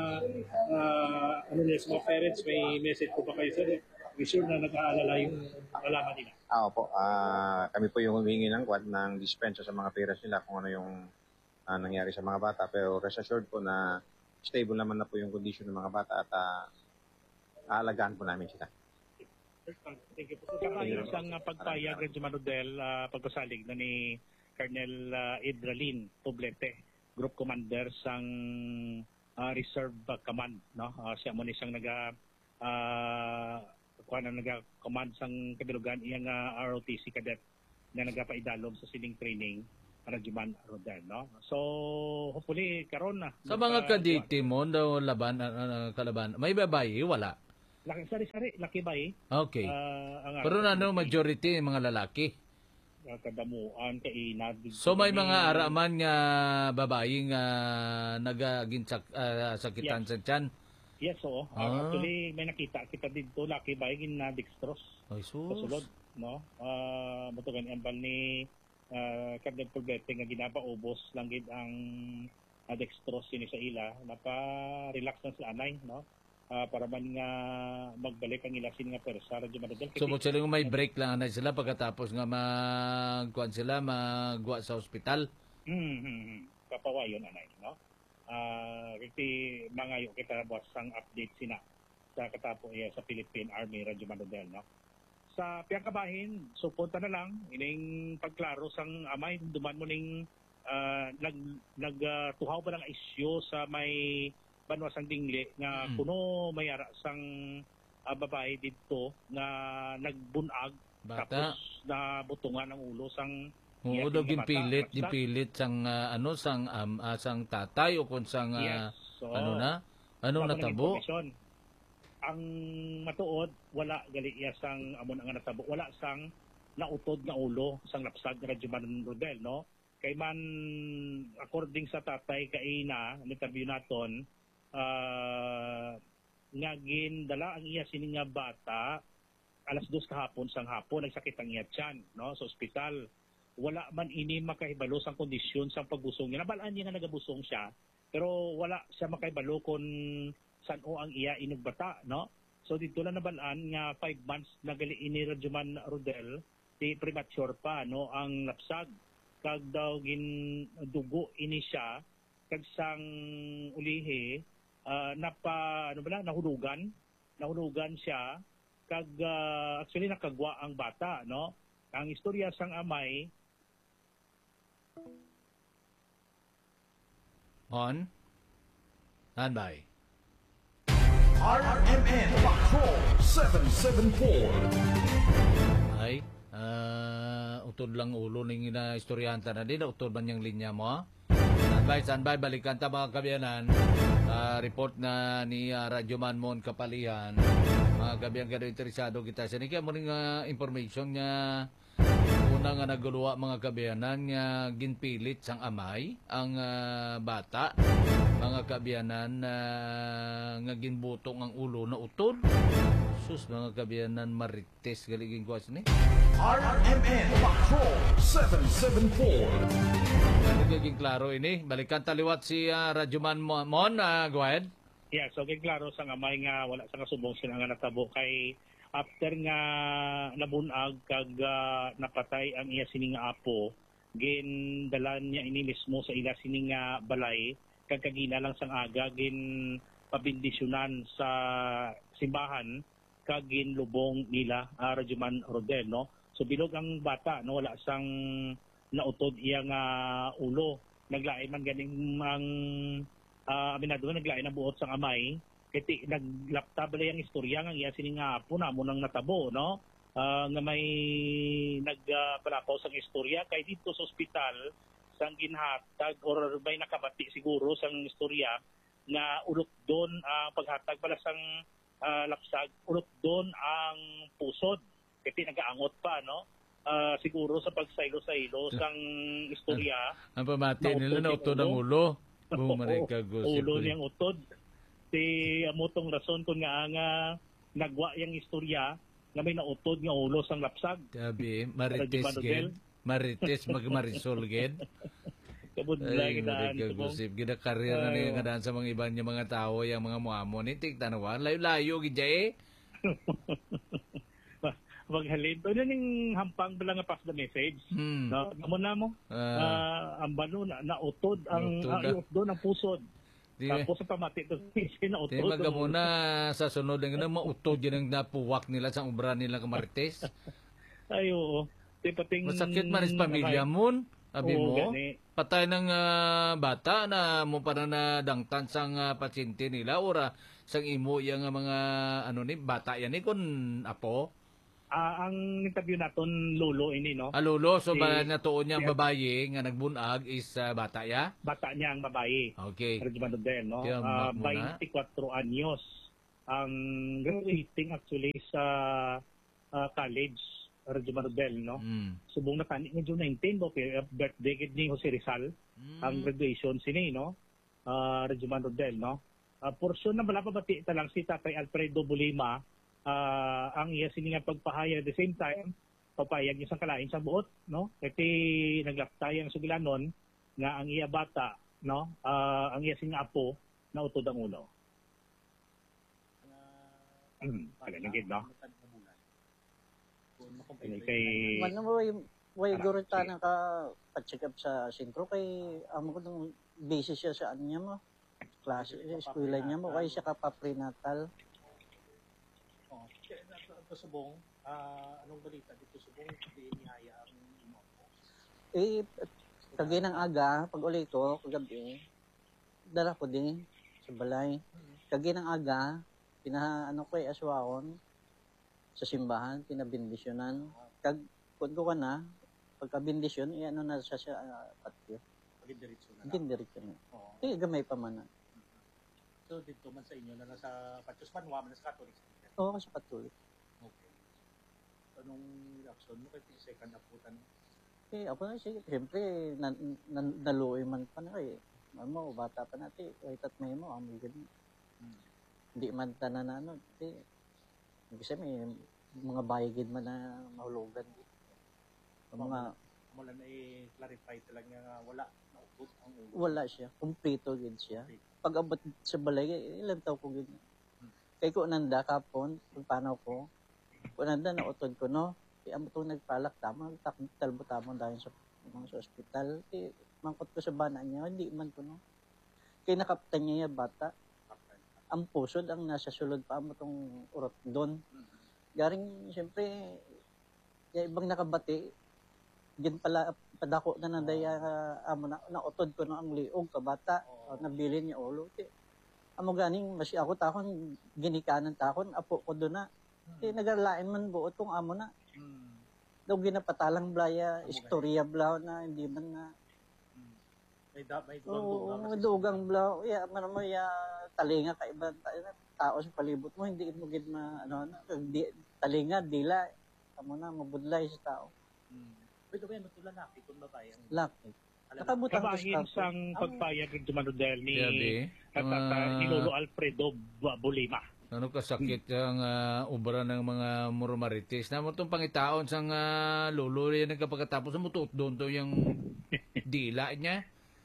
uh, ano niya, sa mga parents, may message po ba kayo, sir? Be sure na nag-aalala yung alaman nila. Ah, opo. Ah, kami po yung humingi ng kwad ng dispensa sa mga parents nila kung ano yung ah, nangyari sa mga bata. Pero rest assured po na stable naman na po yung condition ng mga bata at ah, aalagaan po namin sila. Thank you po. So, sa isang uh, pagpayag ng Manodel, uh, pagpasalig na ni Colonel uh, Idralin Poblete, Group Commander sang uh, Reserve Command, no? Uh, siya mo ni siyang naga uh, kuha na naga-command sang kabilugan iyang uh, R O T C cadet na nagapaidalom sa sining training Rajuman Rodel, no? So hopefully karon na sa mga kaditi mo daw laban uh, kalaban may babae wala. Laki sari-sari laki ba eh? Okay. Uh, pero ano majority mga lalaki. Uh, kadamuan kainad. So may mga araman nga babae nga nagaginsak uh, sakitan yes. sa tiyan. Yes, oo. Uh, ah. Actually may nakita kita dito laki ba gin na dextrose. Ay sus. Pasulod, no? Uh, mutugan ambal ni uh, Captain Poblete nga ginapaubos lang gid ang uh, dextrose sini sa ila napa-relax na sila anay, no? Uh, para man nga magbalik ang ilasin nga persa radyo madadal. So mo sila may break lang anay sila pagkatapos nga magkuan sila magwa sa ospital. Mm-hmm. Kapawayon anay, no? Ah, uh, kasi mangayo kita boss sang update sina sa katapo iya sa Philippine Army radyo madadal, no? Sa piyang kabahin, so punta na lang ining pagklaro sang amay duman mo ning uh, nag nag uh, tuhaw pa ng isyu sa may banwa sang dingli nga mm. kuno mayara sang uh, babae dito nga nagbunag bata. Tapos na butungan ang ulo sang Oo, daw ginpilit, ginpilit sang uh, ano sang um, uh, sang tatay o kun sang uh, yes. So, ano na? Anong natabo? Ang matuod wala gali iya sang amon ang natabo, wala sang nautod nga ulo sang lapsag Rajuman Rodel, no? Kay man according sa tatay kay na interview naton uh, nga gindala ang iya sini nga bata alas dos kahapon sang hapon nagsakit ang iya tiyan, no? Sa ospital. Wala man ini makahibalo sang kondisyon sang pagbusong niya. Nabalaan niya nga nagabusong siya, pero wala siya makahibalo kung saan o ang iya inugbata, no? So dito lang nabalaan nga five months nagali ini Rajuman Rodel, di premature pa, no? Ang lapsag kag daw gin dugo ini siya kag sang ulihi uh, napa ano ba nahulugan nahulugan siya kag uh, actually nakagwa ang bata, no? Ang istorya sang amay on standby. R M N Patrol seven seven four. Ay, uh, utod lang ulo ning ina istoryanta na din, utod man yung linya mo. Standby, standby, balikan ta mga kabiyanan. Uh, report na ni uh, Rajuman Mon Kapalian. Mga kabiyan ka interesado kita sa ni kaya mo ning uh, information nga una nga naguluwa mga kabiyanan nga ginpilit sang amay ang uh, bata mga kabiyanan uh, nga ginbutong ang ulo na utod. Sus mga kabiyanan marites galigin ko ni R M N Patrol seven seven four. Nagiging klaro ini balikan taliwat si uh, Rajuman Mon uh, go ahead. Yeah, so kay klaro sang amay nga wala sa kasubong sila nga natabo kay after nga nabunag kag uh, napatay ang iya sining nga apo, gindalan niya ini mismo sa ila sining nga balay kag kagina lang sang aga gin pabindisyonan sa simbahan kag ginlubong nila uh, Rajuman Rodel, no? So bilog ang bata, no, wala sang nautod iya nga ulo. Naglaay man ganing ang uh, aminado naglaay na buot sang amay. Kiti naglapta bala yung istorya nga iya sining nga apo na mo nang natabo, no? Uh, nga may nagpalakaw uh, sang istorya kay dito sa ospital sang ginhatag or may nakabati siguro sang istorya nga ulot doon ang uh, paghatag pala sang uh, lapsag, ulot doon ang pusod. Kiti nagaangot pa, no? Uh, siguro sa pagsaylo-saylo sang istorya. Ang pamati nila na utod ang ulo. Bumarika ulo niyang utod. Si amotong rason kung nga nga nagwa yang istorya nga may nautod nga ulo sang lapsag. Sabi, marites gid. Marites magmarisol gid. Kabudlay gidaan. Gusip gid karir na uh, nga daan sa mga ibang niya mga tao yang mga muamo ni tigtanawan layo-layo gid jay. Maghalin to ning hampang bala nga pass the message. Hmm. No, amo na mo. Uh, uh, ang balo na nautod ang ayot doon ang pusod. Di, tapos sa pamati ito, sinautod. Di magamuna sa sunod nga na mautod yun ang napuwak nila sa ubra nila kamarites. Ay, oo. Di pating... Masakit man is pamilya mo. Abi Oo, mo, gani. patay ng ah, bata na mo para na dangtan sang uh, pasyente nila ora sang imo yang ah, mga ano ni bata yan ni kun apo. Ah, ang interview naton lolo ini no. Alulo, so Si- ba natuon niyang si- babaye nga nagbunag is ah, bata ya? Bata niya ang babae. Okay. Regimano din, no? Kaya, Ah, mak muna. twenty-four anyos ang graduating actually sa ah, college Regimano del, no? Mm. Subong na tani nga June nineteen, no? Kaya birthday gid ni Jose Rizal ang graduation sini, no? Uh, Regimano del, no? Uh, portion na bala pa bati ta lang si Tatay Alfredo Bulima, ah, ang iya sini nga pagpahayag at the same time papayag niya sa kalain sa buot, no? Kasi naglaptay ang sugilanon nga ang iya bata, no? Ah, ang iya sing apo na utod ang ulo. Hmm, wala na gid, no? Ini kay Man mo way way gurita na ka pa-check up sa sentro kay amo ko nung busy siya sa ano niya mo. Klase sa eskwela niya mo kay siya ka pa prenatal. Oh, ito subong, ah, anong balita dito subong hindi nihaya ang imo. Eh kagay ng aga pag uli ko kagabi dala ko din sa balay. Kagay ng aga pina ano ko ay aswaon sa simbahan, pinabindisyonan. Kag kung ko na, pagka-bindisyon, eh, ano na siya siya uh, patyo. Pagdiretso na. Pagdiretso na. Oo. Eh, gamay pa man na. So dito man sa inyo na nasa Patyos Manwa, man sa Catholic. Oo, kasi patuloy. Okay. Anong reaction mo kay second aputan? Eh, ako na siya, siyempre, nan, nan, naluoy man pa na eh. Ano, bata pa natin, wait at may mo, ang mga Hmm. Hindi man tanan na ano, eh, kasi may mga bayagid man na mahulugan. Mga, Mula na i-clarify talaga nga wala na upod ang ulo. wala siya, kumpleto gid siya. Pag abot sa balay, eh, ilang taw ko gid. Kay ko nanda kapon, kung paano ko, kung nanda na utod ko, no? Kaya amo itong nagpalak, tama, talbo tamon dahil sa mga sa ospital. Eh, mangkot ko sa bana niya, hindi man ko, no? Kaya nakaptan niya yung bata. Ang pusod ang nasa sulod pa mo itong urot doon. Garing, siyempre, yung ibang nakabati, din pala, padako na nandaya, uh, amo na, nautod ko na ang liog, kabata, oh. uh, nabili niya ulo. Eh, amo ganing, masi ako takon, ginikanan takon, apo ko doon na. Hmm. Eh, nagarlain man buot kung amo na. Hmm. Daw ginapatalang blaya, istorya blaw na, hindi man na. May da, may Oo, may dugang blaw. Yeah, man mo ya talinga ka iba tao sa palibot mo, hindi mo gid ma ano na di, talinga dila amo na mabudlay sa tao. Hmm. Pero kaya natulan na kung babae ang Laki. Nakabutang ko kabahin sa sang pagpayag ng Dumanodel ni Yabi, at, mga- at, ni Lolo Alfredo Bulima. Ano kasakit ang uh, ubra ng mga murmarites na mo itong pangitaon sang uh, lolo yan nagkapagkatapos mo tuot doon to yung dila niya.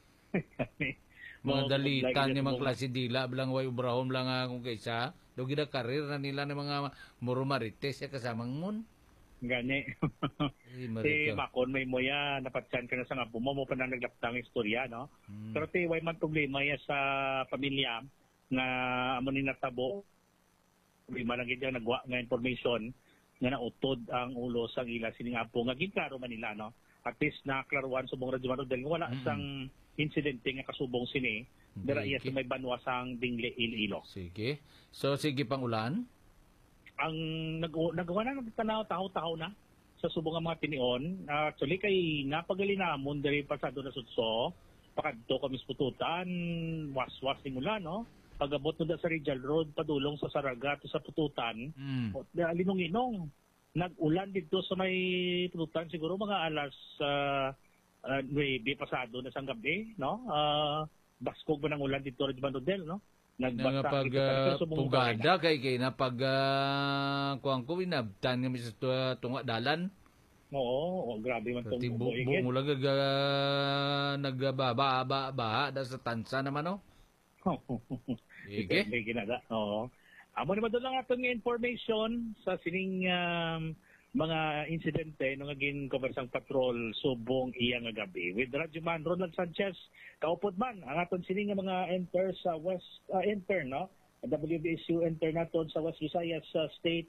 Mga dalitan niya mga klase dila bilang way ubrahom lang uh, kung kaysa do gida karir na nila ng mga murmarites ya kasamang mun. Gani. Si Si Makon may moya napatsan ka na sa nga mo mo pa na naglaptang istorya, no? Hmm. Pero ti way man problema ya sa pamilya nga amo ni natabo. Problema lang gid nagwa nga information nga nautod ang ulo sang ila sining apo nga ginklaro man nila, no? At least na klaruan subong radyo man dahil wala Mm-mm. sang insidente nga kasubong sini dira iya Sige. sa may banwa sang Dingle Iloilo. Sige. So sige pang ulan. Ang nag nagawa na nagtanaw tahaw-tahaw na sa subong nga mga tinion. Uh, actually kay napagalinamon diri pasado na sudso pakadto kami sa pututan waswas ning ulan, no? Pagabot no da sa Rizal Road padulong sa Saraga to sa pututan. Mm. Uh, linong-inong nag-ulan dito sa may pututan siguro mga alas uh, uh, nine pasado na sang gabi, no? Uh, baskog ba ng ulan dito rin Manodel, no? Nga pag uh, pugada kay kay na pag uh, kuang ko binabtan nga sa uh, tunga dalan. Oo, oh, grabe man tong Tibo mo lang uh, nagbaba ba ba da sa tansa naman no. Sige. May ginada. Oo. Amo naman doon lang atong information sa sining um, mga insidente nung naging conversang patrol subong iya nga gabi. With Radyo Man Ronald Sanchez, kaupod man ang aton sining nga mga enter sa West uh, intern, no? W B S U intern naton sa West Visayas uh, State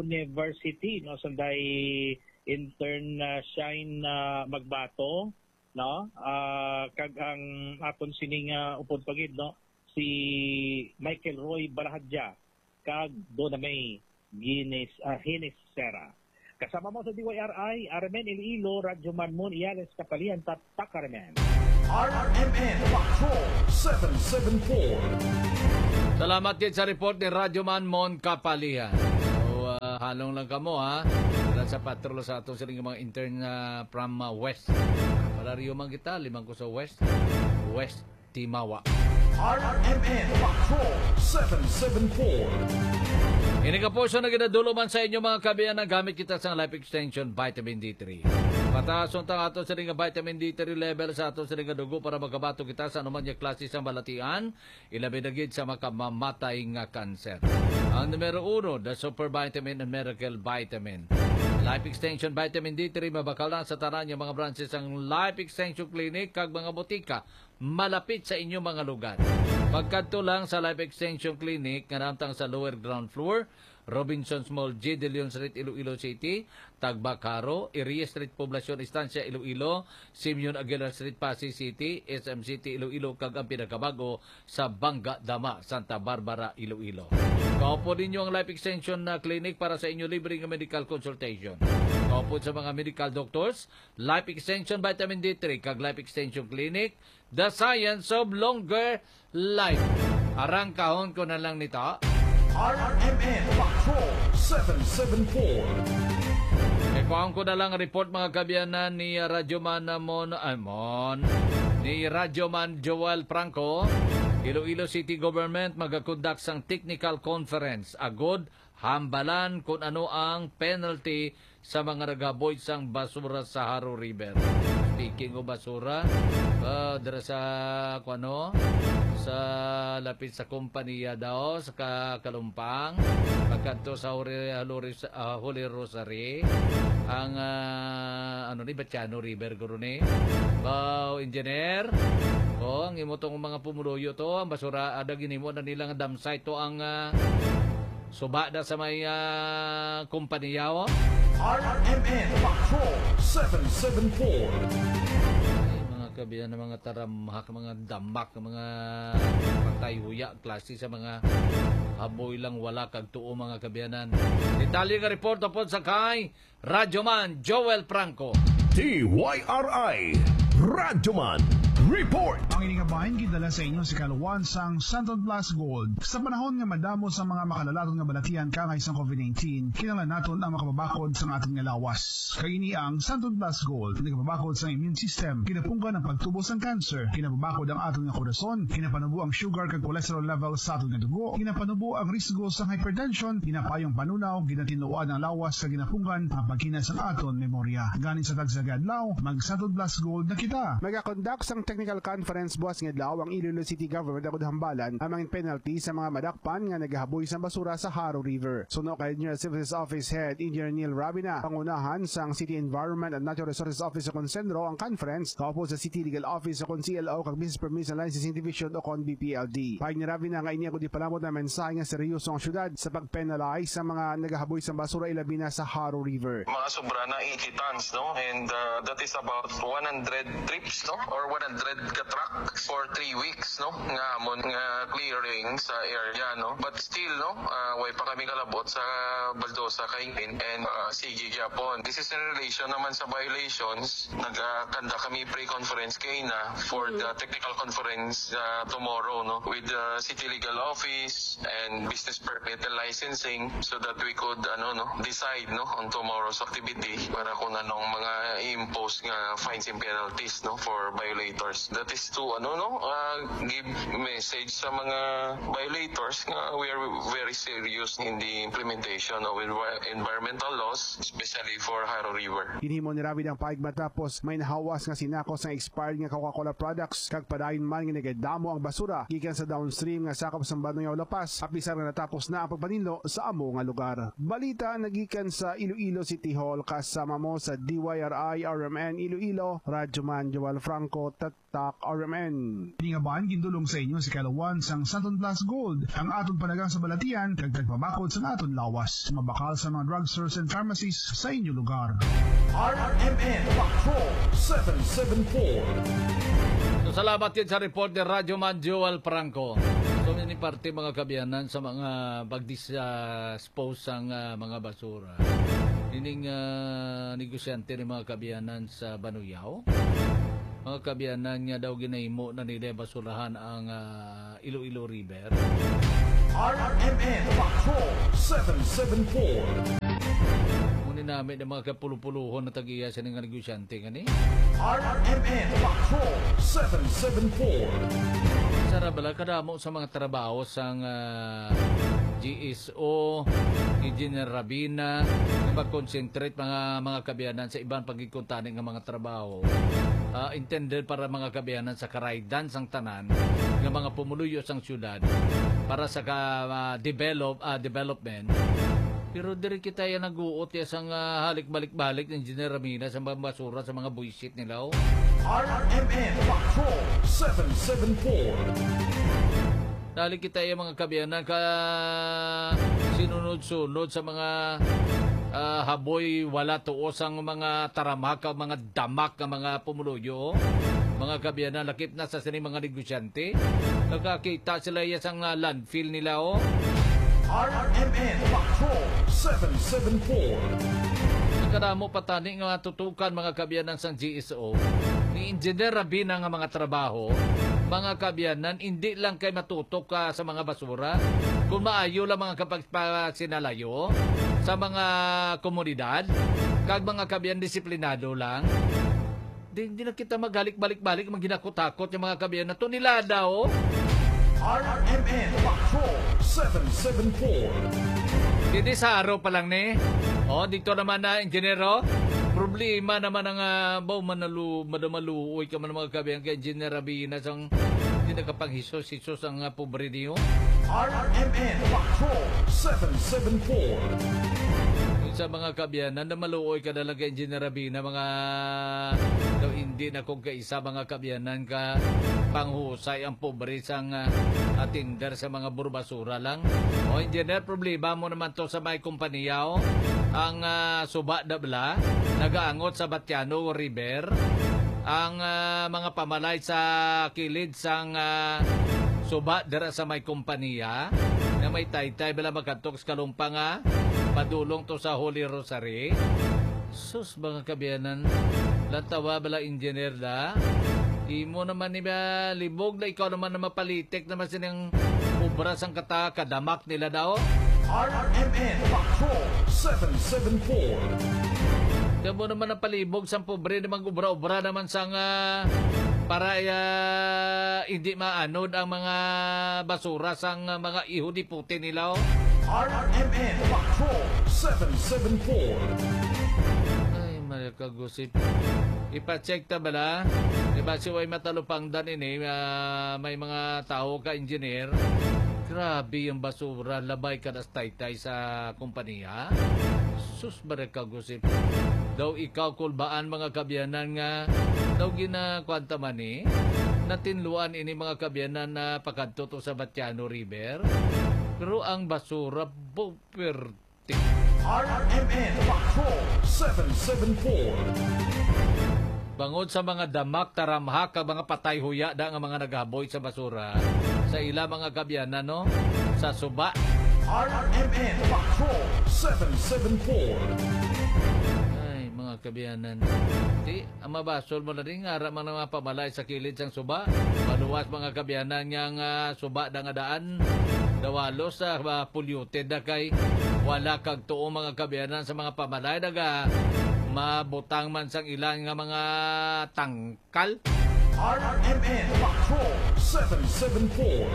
University, no? Sanday intern uh, Shine uh, Magbato no? Ah, kag ang aton sining uh, upod pagid, no? Si Michael Roy Barahadja kag Donna May Guinness uh, Hines Serra. Kasama mo sa D Y R I, Armen Iloilo, Radyo Manmon, Iales Kapalian, Tatak Armen. R M N Patrol seven seven four. Salamat din sa report ni Radyo Manmon Kapalian. So, uh, halong lang kamo ha. Dahil sa patrol sa atong siling mga intern uh, from uh, West. Para riyo man kita, limang ko sa West. West Timawa. R M N Patrol seven seven four. Ini ka po siya na ginadulo man sa inyo mga kabayan na gamit kita sa Life Extension Vitamin D three. Pataas ang ato sa ring vitamin D three level sa ato sa ring dugo para magabato kita sa anuman yung klase sa balatian, ilabi na gid sa makamamatay nga kanser. Ang numero uno, the Super Vitamin and Miracle Vitamin. Life Extension Vitamin D three mabakal na sa tanan yung mga branches ang Life Extension Clinic kag mga botika malapit sa inyong mga lugar. Pagkadto lang sa Life Extension Clinic nga namtang sa lower ground floor, Robinsons Mall, G. De Leon Street, Iloilo City, Tagbacaro, Iria Street, Poblacion, Estancia, Iloilo, Simeon Aguilar Street, Pasig City, S M City, Iloilo, kag ang pinakabago sa Banga Dama, Santa Barbara, Iloilo. Kaupo ninyo ang Life Extension na clinic para sa inyo libreng medical consultation. Kaupo sa mga medical doctors, Life Extension Vitamin D three, kag Life Extension Clinic, the science of longer life. Arang kahon ko na lang nito. R M N Patrol seven seven four. Ikuhaan ko na lang report mga kabiyanan ni Radyoman Mon, ay Mon, ni Radyoman Joel Franco. Iloilo City Government magakondak sang technical conference. Agod, hambalan kung ano ang penalty sa mga nagaboy sang basura sa Haro River. Speaking of basura, uh, dara sa kuano, sa lapit sa kompanya daw sa Kalumpang, pagkanto sa Holy, uh, Holy Rosary, ang uh, ano ni Batiano River guro ni. Bao engineer, o ang imotong mga pumuluyo to, ang basura ada ginimo na nilang dam site to ang uh, suba da sa may uh, kompanya. R M N Patrol seven seven four. Kabiyan ng mga taramhak, mga damak, mga patayhuya, klase sa mga aboy lang wala kag tuo mga kabiyanan. Detalye nga report po sa kay Radyoman Joel Franco. D Y R I Radyoman Report. Ang iningabahin gidala sa inyo si Kaluwan sang Santon Plus Gold. Sa panahon nga madamo sa mga makalalaton nga balatian kangay sang COVID nineteen, kinahanglan naton ang makababakod sa aton nga lawas. Kaini ang Santon Plus Gold, nagababakod sa immune system, kinapunggan ang pagtubo sang cancer, kinababakod ang aton nga korason, kinapanubo ang sugar kag cholesterol level sa aton nga dugo, kinapanubo ang risgo sa hypertension, kinapayong panunaw, ginatinuan ang lawas sa ginapunggan ang pagkinas ang aton memorya. Ganin sa tagsagadlaw, mag Santon Plus Gold na kita. Magakondak sang technical conference buwas nga daw ang Iloilo City Government ako hambalan ang mga penalty sa mga madakpan nga nagahaboy sa basura sa Haro River. Suno kay Engineer Services Office Head Engineer Neil Rabina, pangunahan sang City Environment and Natural Resources Office sa Consendro ang conference, kaupo sa City Legal Office sa Con C L O kag Business Permits and Licensing Division o Con B P L D. Pahig ni Rabina nga ini ako di palamot na mensahe nga seryoso ang syudad sa pagpenalize sa mga nagahaboy sa basura ilabi na sa Haro River. Mga sobra na eighty tons, no? And uh, that is about one hundred trips, no? Or one hundred ka-truck for three weeks, no? Nga amon nga clearing sa area, no? But still, no? Uh, way pa kami kalabot sa Baldosa, Kaingin, and uh, Sigi, Japon. This is in relation naman sa violations. Nagkanda kami pre-conference kay na for the technical conference uh, tomorrow, no? With the City Legal Office and Business Permit and Licensing so that we could, ano, no? Decide, no? On tomorrow's activity para kung anong mga impose nga fines and penalties, no? For violators. That is to ano no uh, give message sa mga violators nga we are very serious in the implementation of env- environmental laws, especially for Haro River. Hinhimo ni Ravid ang paig matapos may nahawas nga sinakos ng expired nga Coca-Cola products kag padayon man nga nagadamo ang basura gikan sa downstream nga sakop sa Banong Lapas apisar nga natapos na ang pagpaninlo sa amo nga lugar. Balita nagikan sa Iloilo City Hall kasama mo sa D Y R I R M N Iloilo, Radyoman Joel Franco, Tat Stock R M N. Pingaban, gindulong sa inyo si Kalawan sang Santon Plus Gold. Ang aton panagang sa balatian, kagtag pabakod sa aton lawas. Mabakal sa mga drugstores and pharmacies sa inyong lugar. R M N Patrol seven seven four. So, salamat din sa report ni Radyo Man Joel Franco. So, may parte mga kabiyanan sa mga pag-dispose ng uh, mga basura. Ining uh, negosyante ng mga kabiyanan sa Banuyaw. Mga kabiyanan nga daw ginahimo na nila basurahan ang uh, Iloilo River. R M N Patrol seven seven four. Muna namin ng mga kapulupuluhon na tag-iya sa nga negosyante nga ni. R M N Patrol seven seven four. Sarabala kadamo sa mga trabaho sang uh, G S O, Engineer Rabina, mag-concentrate mga mga kabiyanan sa ibang pagkikuntaning ng mga trabaho. Uh, intended para mga kabiyanan sa karaydan sang tanan ng mga pumuluyo sang syudad para sa uh, develop uh, development. Pero diri kita yan nag-uot ya sang uh, halik-balik-balik ng Engineer Rabina sa mga basura sa mga buisit nila. Oh. R M N Patrol seven seven four. Dali kita yung mga kabiyanan ka sinunod-sunod sa mga uh, haboy wala tuos ang mga taramak, mga damak, mga pumuluyo. Mga kabiyanan lakip na sa sini mga negosyante. Nakakita sila yung sang uh, landfill nila. Oh. R M N Patrol seven seven four. Kadamo patani nga tutukan mga kabiyanan sang G S O ni Engineer Rabina nga mga trabaho. Mga kabiyanan, hindi lang kay matutok ka sa mga basura. Kung maayo lang mga kapag sinalayo sa mga komunidad, kag mga kabiyan disiplinado lang, di, di na kita maghalik-balik-balik, maghinakot-takot yung mga kabiyan na to nilada, oh. R M N Patrol seven seven four. Hindi sa araw pa lang ni. Oh, dito naman na, engineero. Problema naman ang uh, baw manalu, madamaluoy ka man mga kabiyan kay Engineer Rabina sang hindi nakapanghisos-hisos ang uh, pobre niyo. R M N Patrol seven seven four. Sa mga kabiyanan na maluoy ka na lang kay Engineer Rabina, mga daw hindi na kung kaisa mga kabiyanan ka panghusay ang pobre sang uh, atinder sa mga burbasura lang. O engineer, problema mo naman to sa may kumpanya, o. Ang uh, suba na bala, nagaangot sa Batiano River, ang uh, mga pamalay sa kilid sang uh, suba dira sa may kumpanya, na may taytay bala magkantok sa kalumpang nga, padulong to sa Holy Rosary. Sus, mga kabiyanan, lantawa bala engineer da, imo naman ni ba libog na ikaw naman na mapalitik naman silang ubra sang kata kadamak nila daw. R M N Patrol seven seven four. Damo naman ang palibog sang pobre naman ubra-ubra naman sang uh, para uh, hindi maanod ang mga basura sang uh, mga iho di puti nila. R M N Patrol seven seven four. Ay, may kagusip. Ipacheck ta bala. Diba si way matalupang dan ini, uh, may mga tao ka engineer. Grabe yung basura, labay ka nas taytay sa kumpanya. Sus, bare kagusip. Daw ikaw kulbaan mga kabiyanan nga daw ginakwanta man eh. Natinluan ini mga kabiyanan na pakadto to sa Batiano River. Pero ang basura puperti. R M N Patrol seven seven four. Bangod sa mga damak, taramhak, ang mga patay huya da nga mga naghaboy sa basura sa ila mga kabyanan, no? Sa suba. R M N Patrol seven seven four. Ay, mga kabyanan. Di, ang mabasol mo na rin, ara mga pamalay sa kilid sang suba. Maluwas mga kabyanan nga nga suba da nga daan. Dawalo sa uh, polluted na kay wala kag tuo mga kabyanan sa mga pamalay daga mabutang man sang ilang nga mga tangkal. R M N Patrol seven seven four.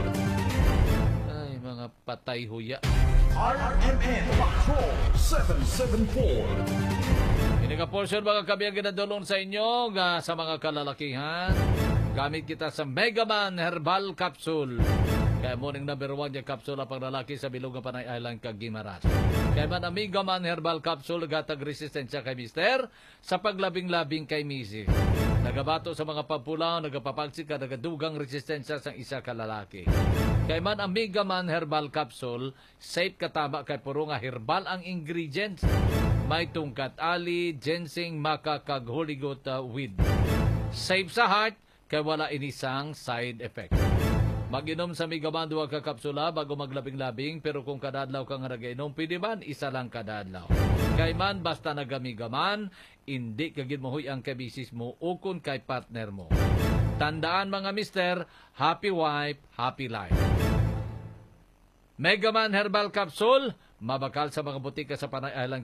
Ay, mga patay huya. R M N Patrol seven seven four. Ini ka portion mga kabiyang ginadulong sa inyo nga sa mga kalalakihan. Gamit kita sa Megaman Herbal Capsule. Kaya morning number one yung kapsula pang lalaki sa bilog ng Panay Island kag Gimaras. Kaya man Amiga Man Herbal Capsule gatag resistensya kay mister sa paglabing-labing kay misis. Nagabato sa mga pagpulaw, nagapapagsik ka, nagadugang resistensya sa isa ka lalaki. Kaya man Amiga Man Herbal Capsule, safe katama kay puro nga herbal ang ingredients. May tungkat ali, ginseng, maca, kag holigot uh, weed. Safe sa heart, kay wala inisang side effect. Mag-inom sa Migaman duwa ka kapsula bago maglabing-labing, pero kung kadadlaw ka nga nag-inom, pwede man isa lang kadadlaw. Kay man basta nagamigaman, hindi kagid mohoy ang kabisis mo o kung kay partner mo. Tandaan mga mister, happy wife, happy life. Megaman Herbal Capsule, mabakal sa mga butika sa Panay Island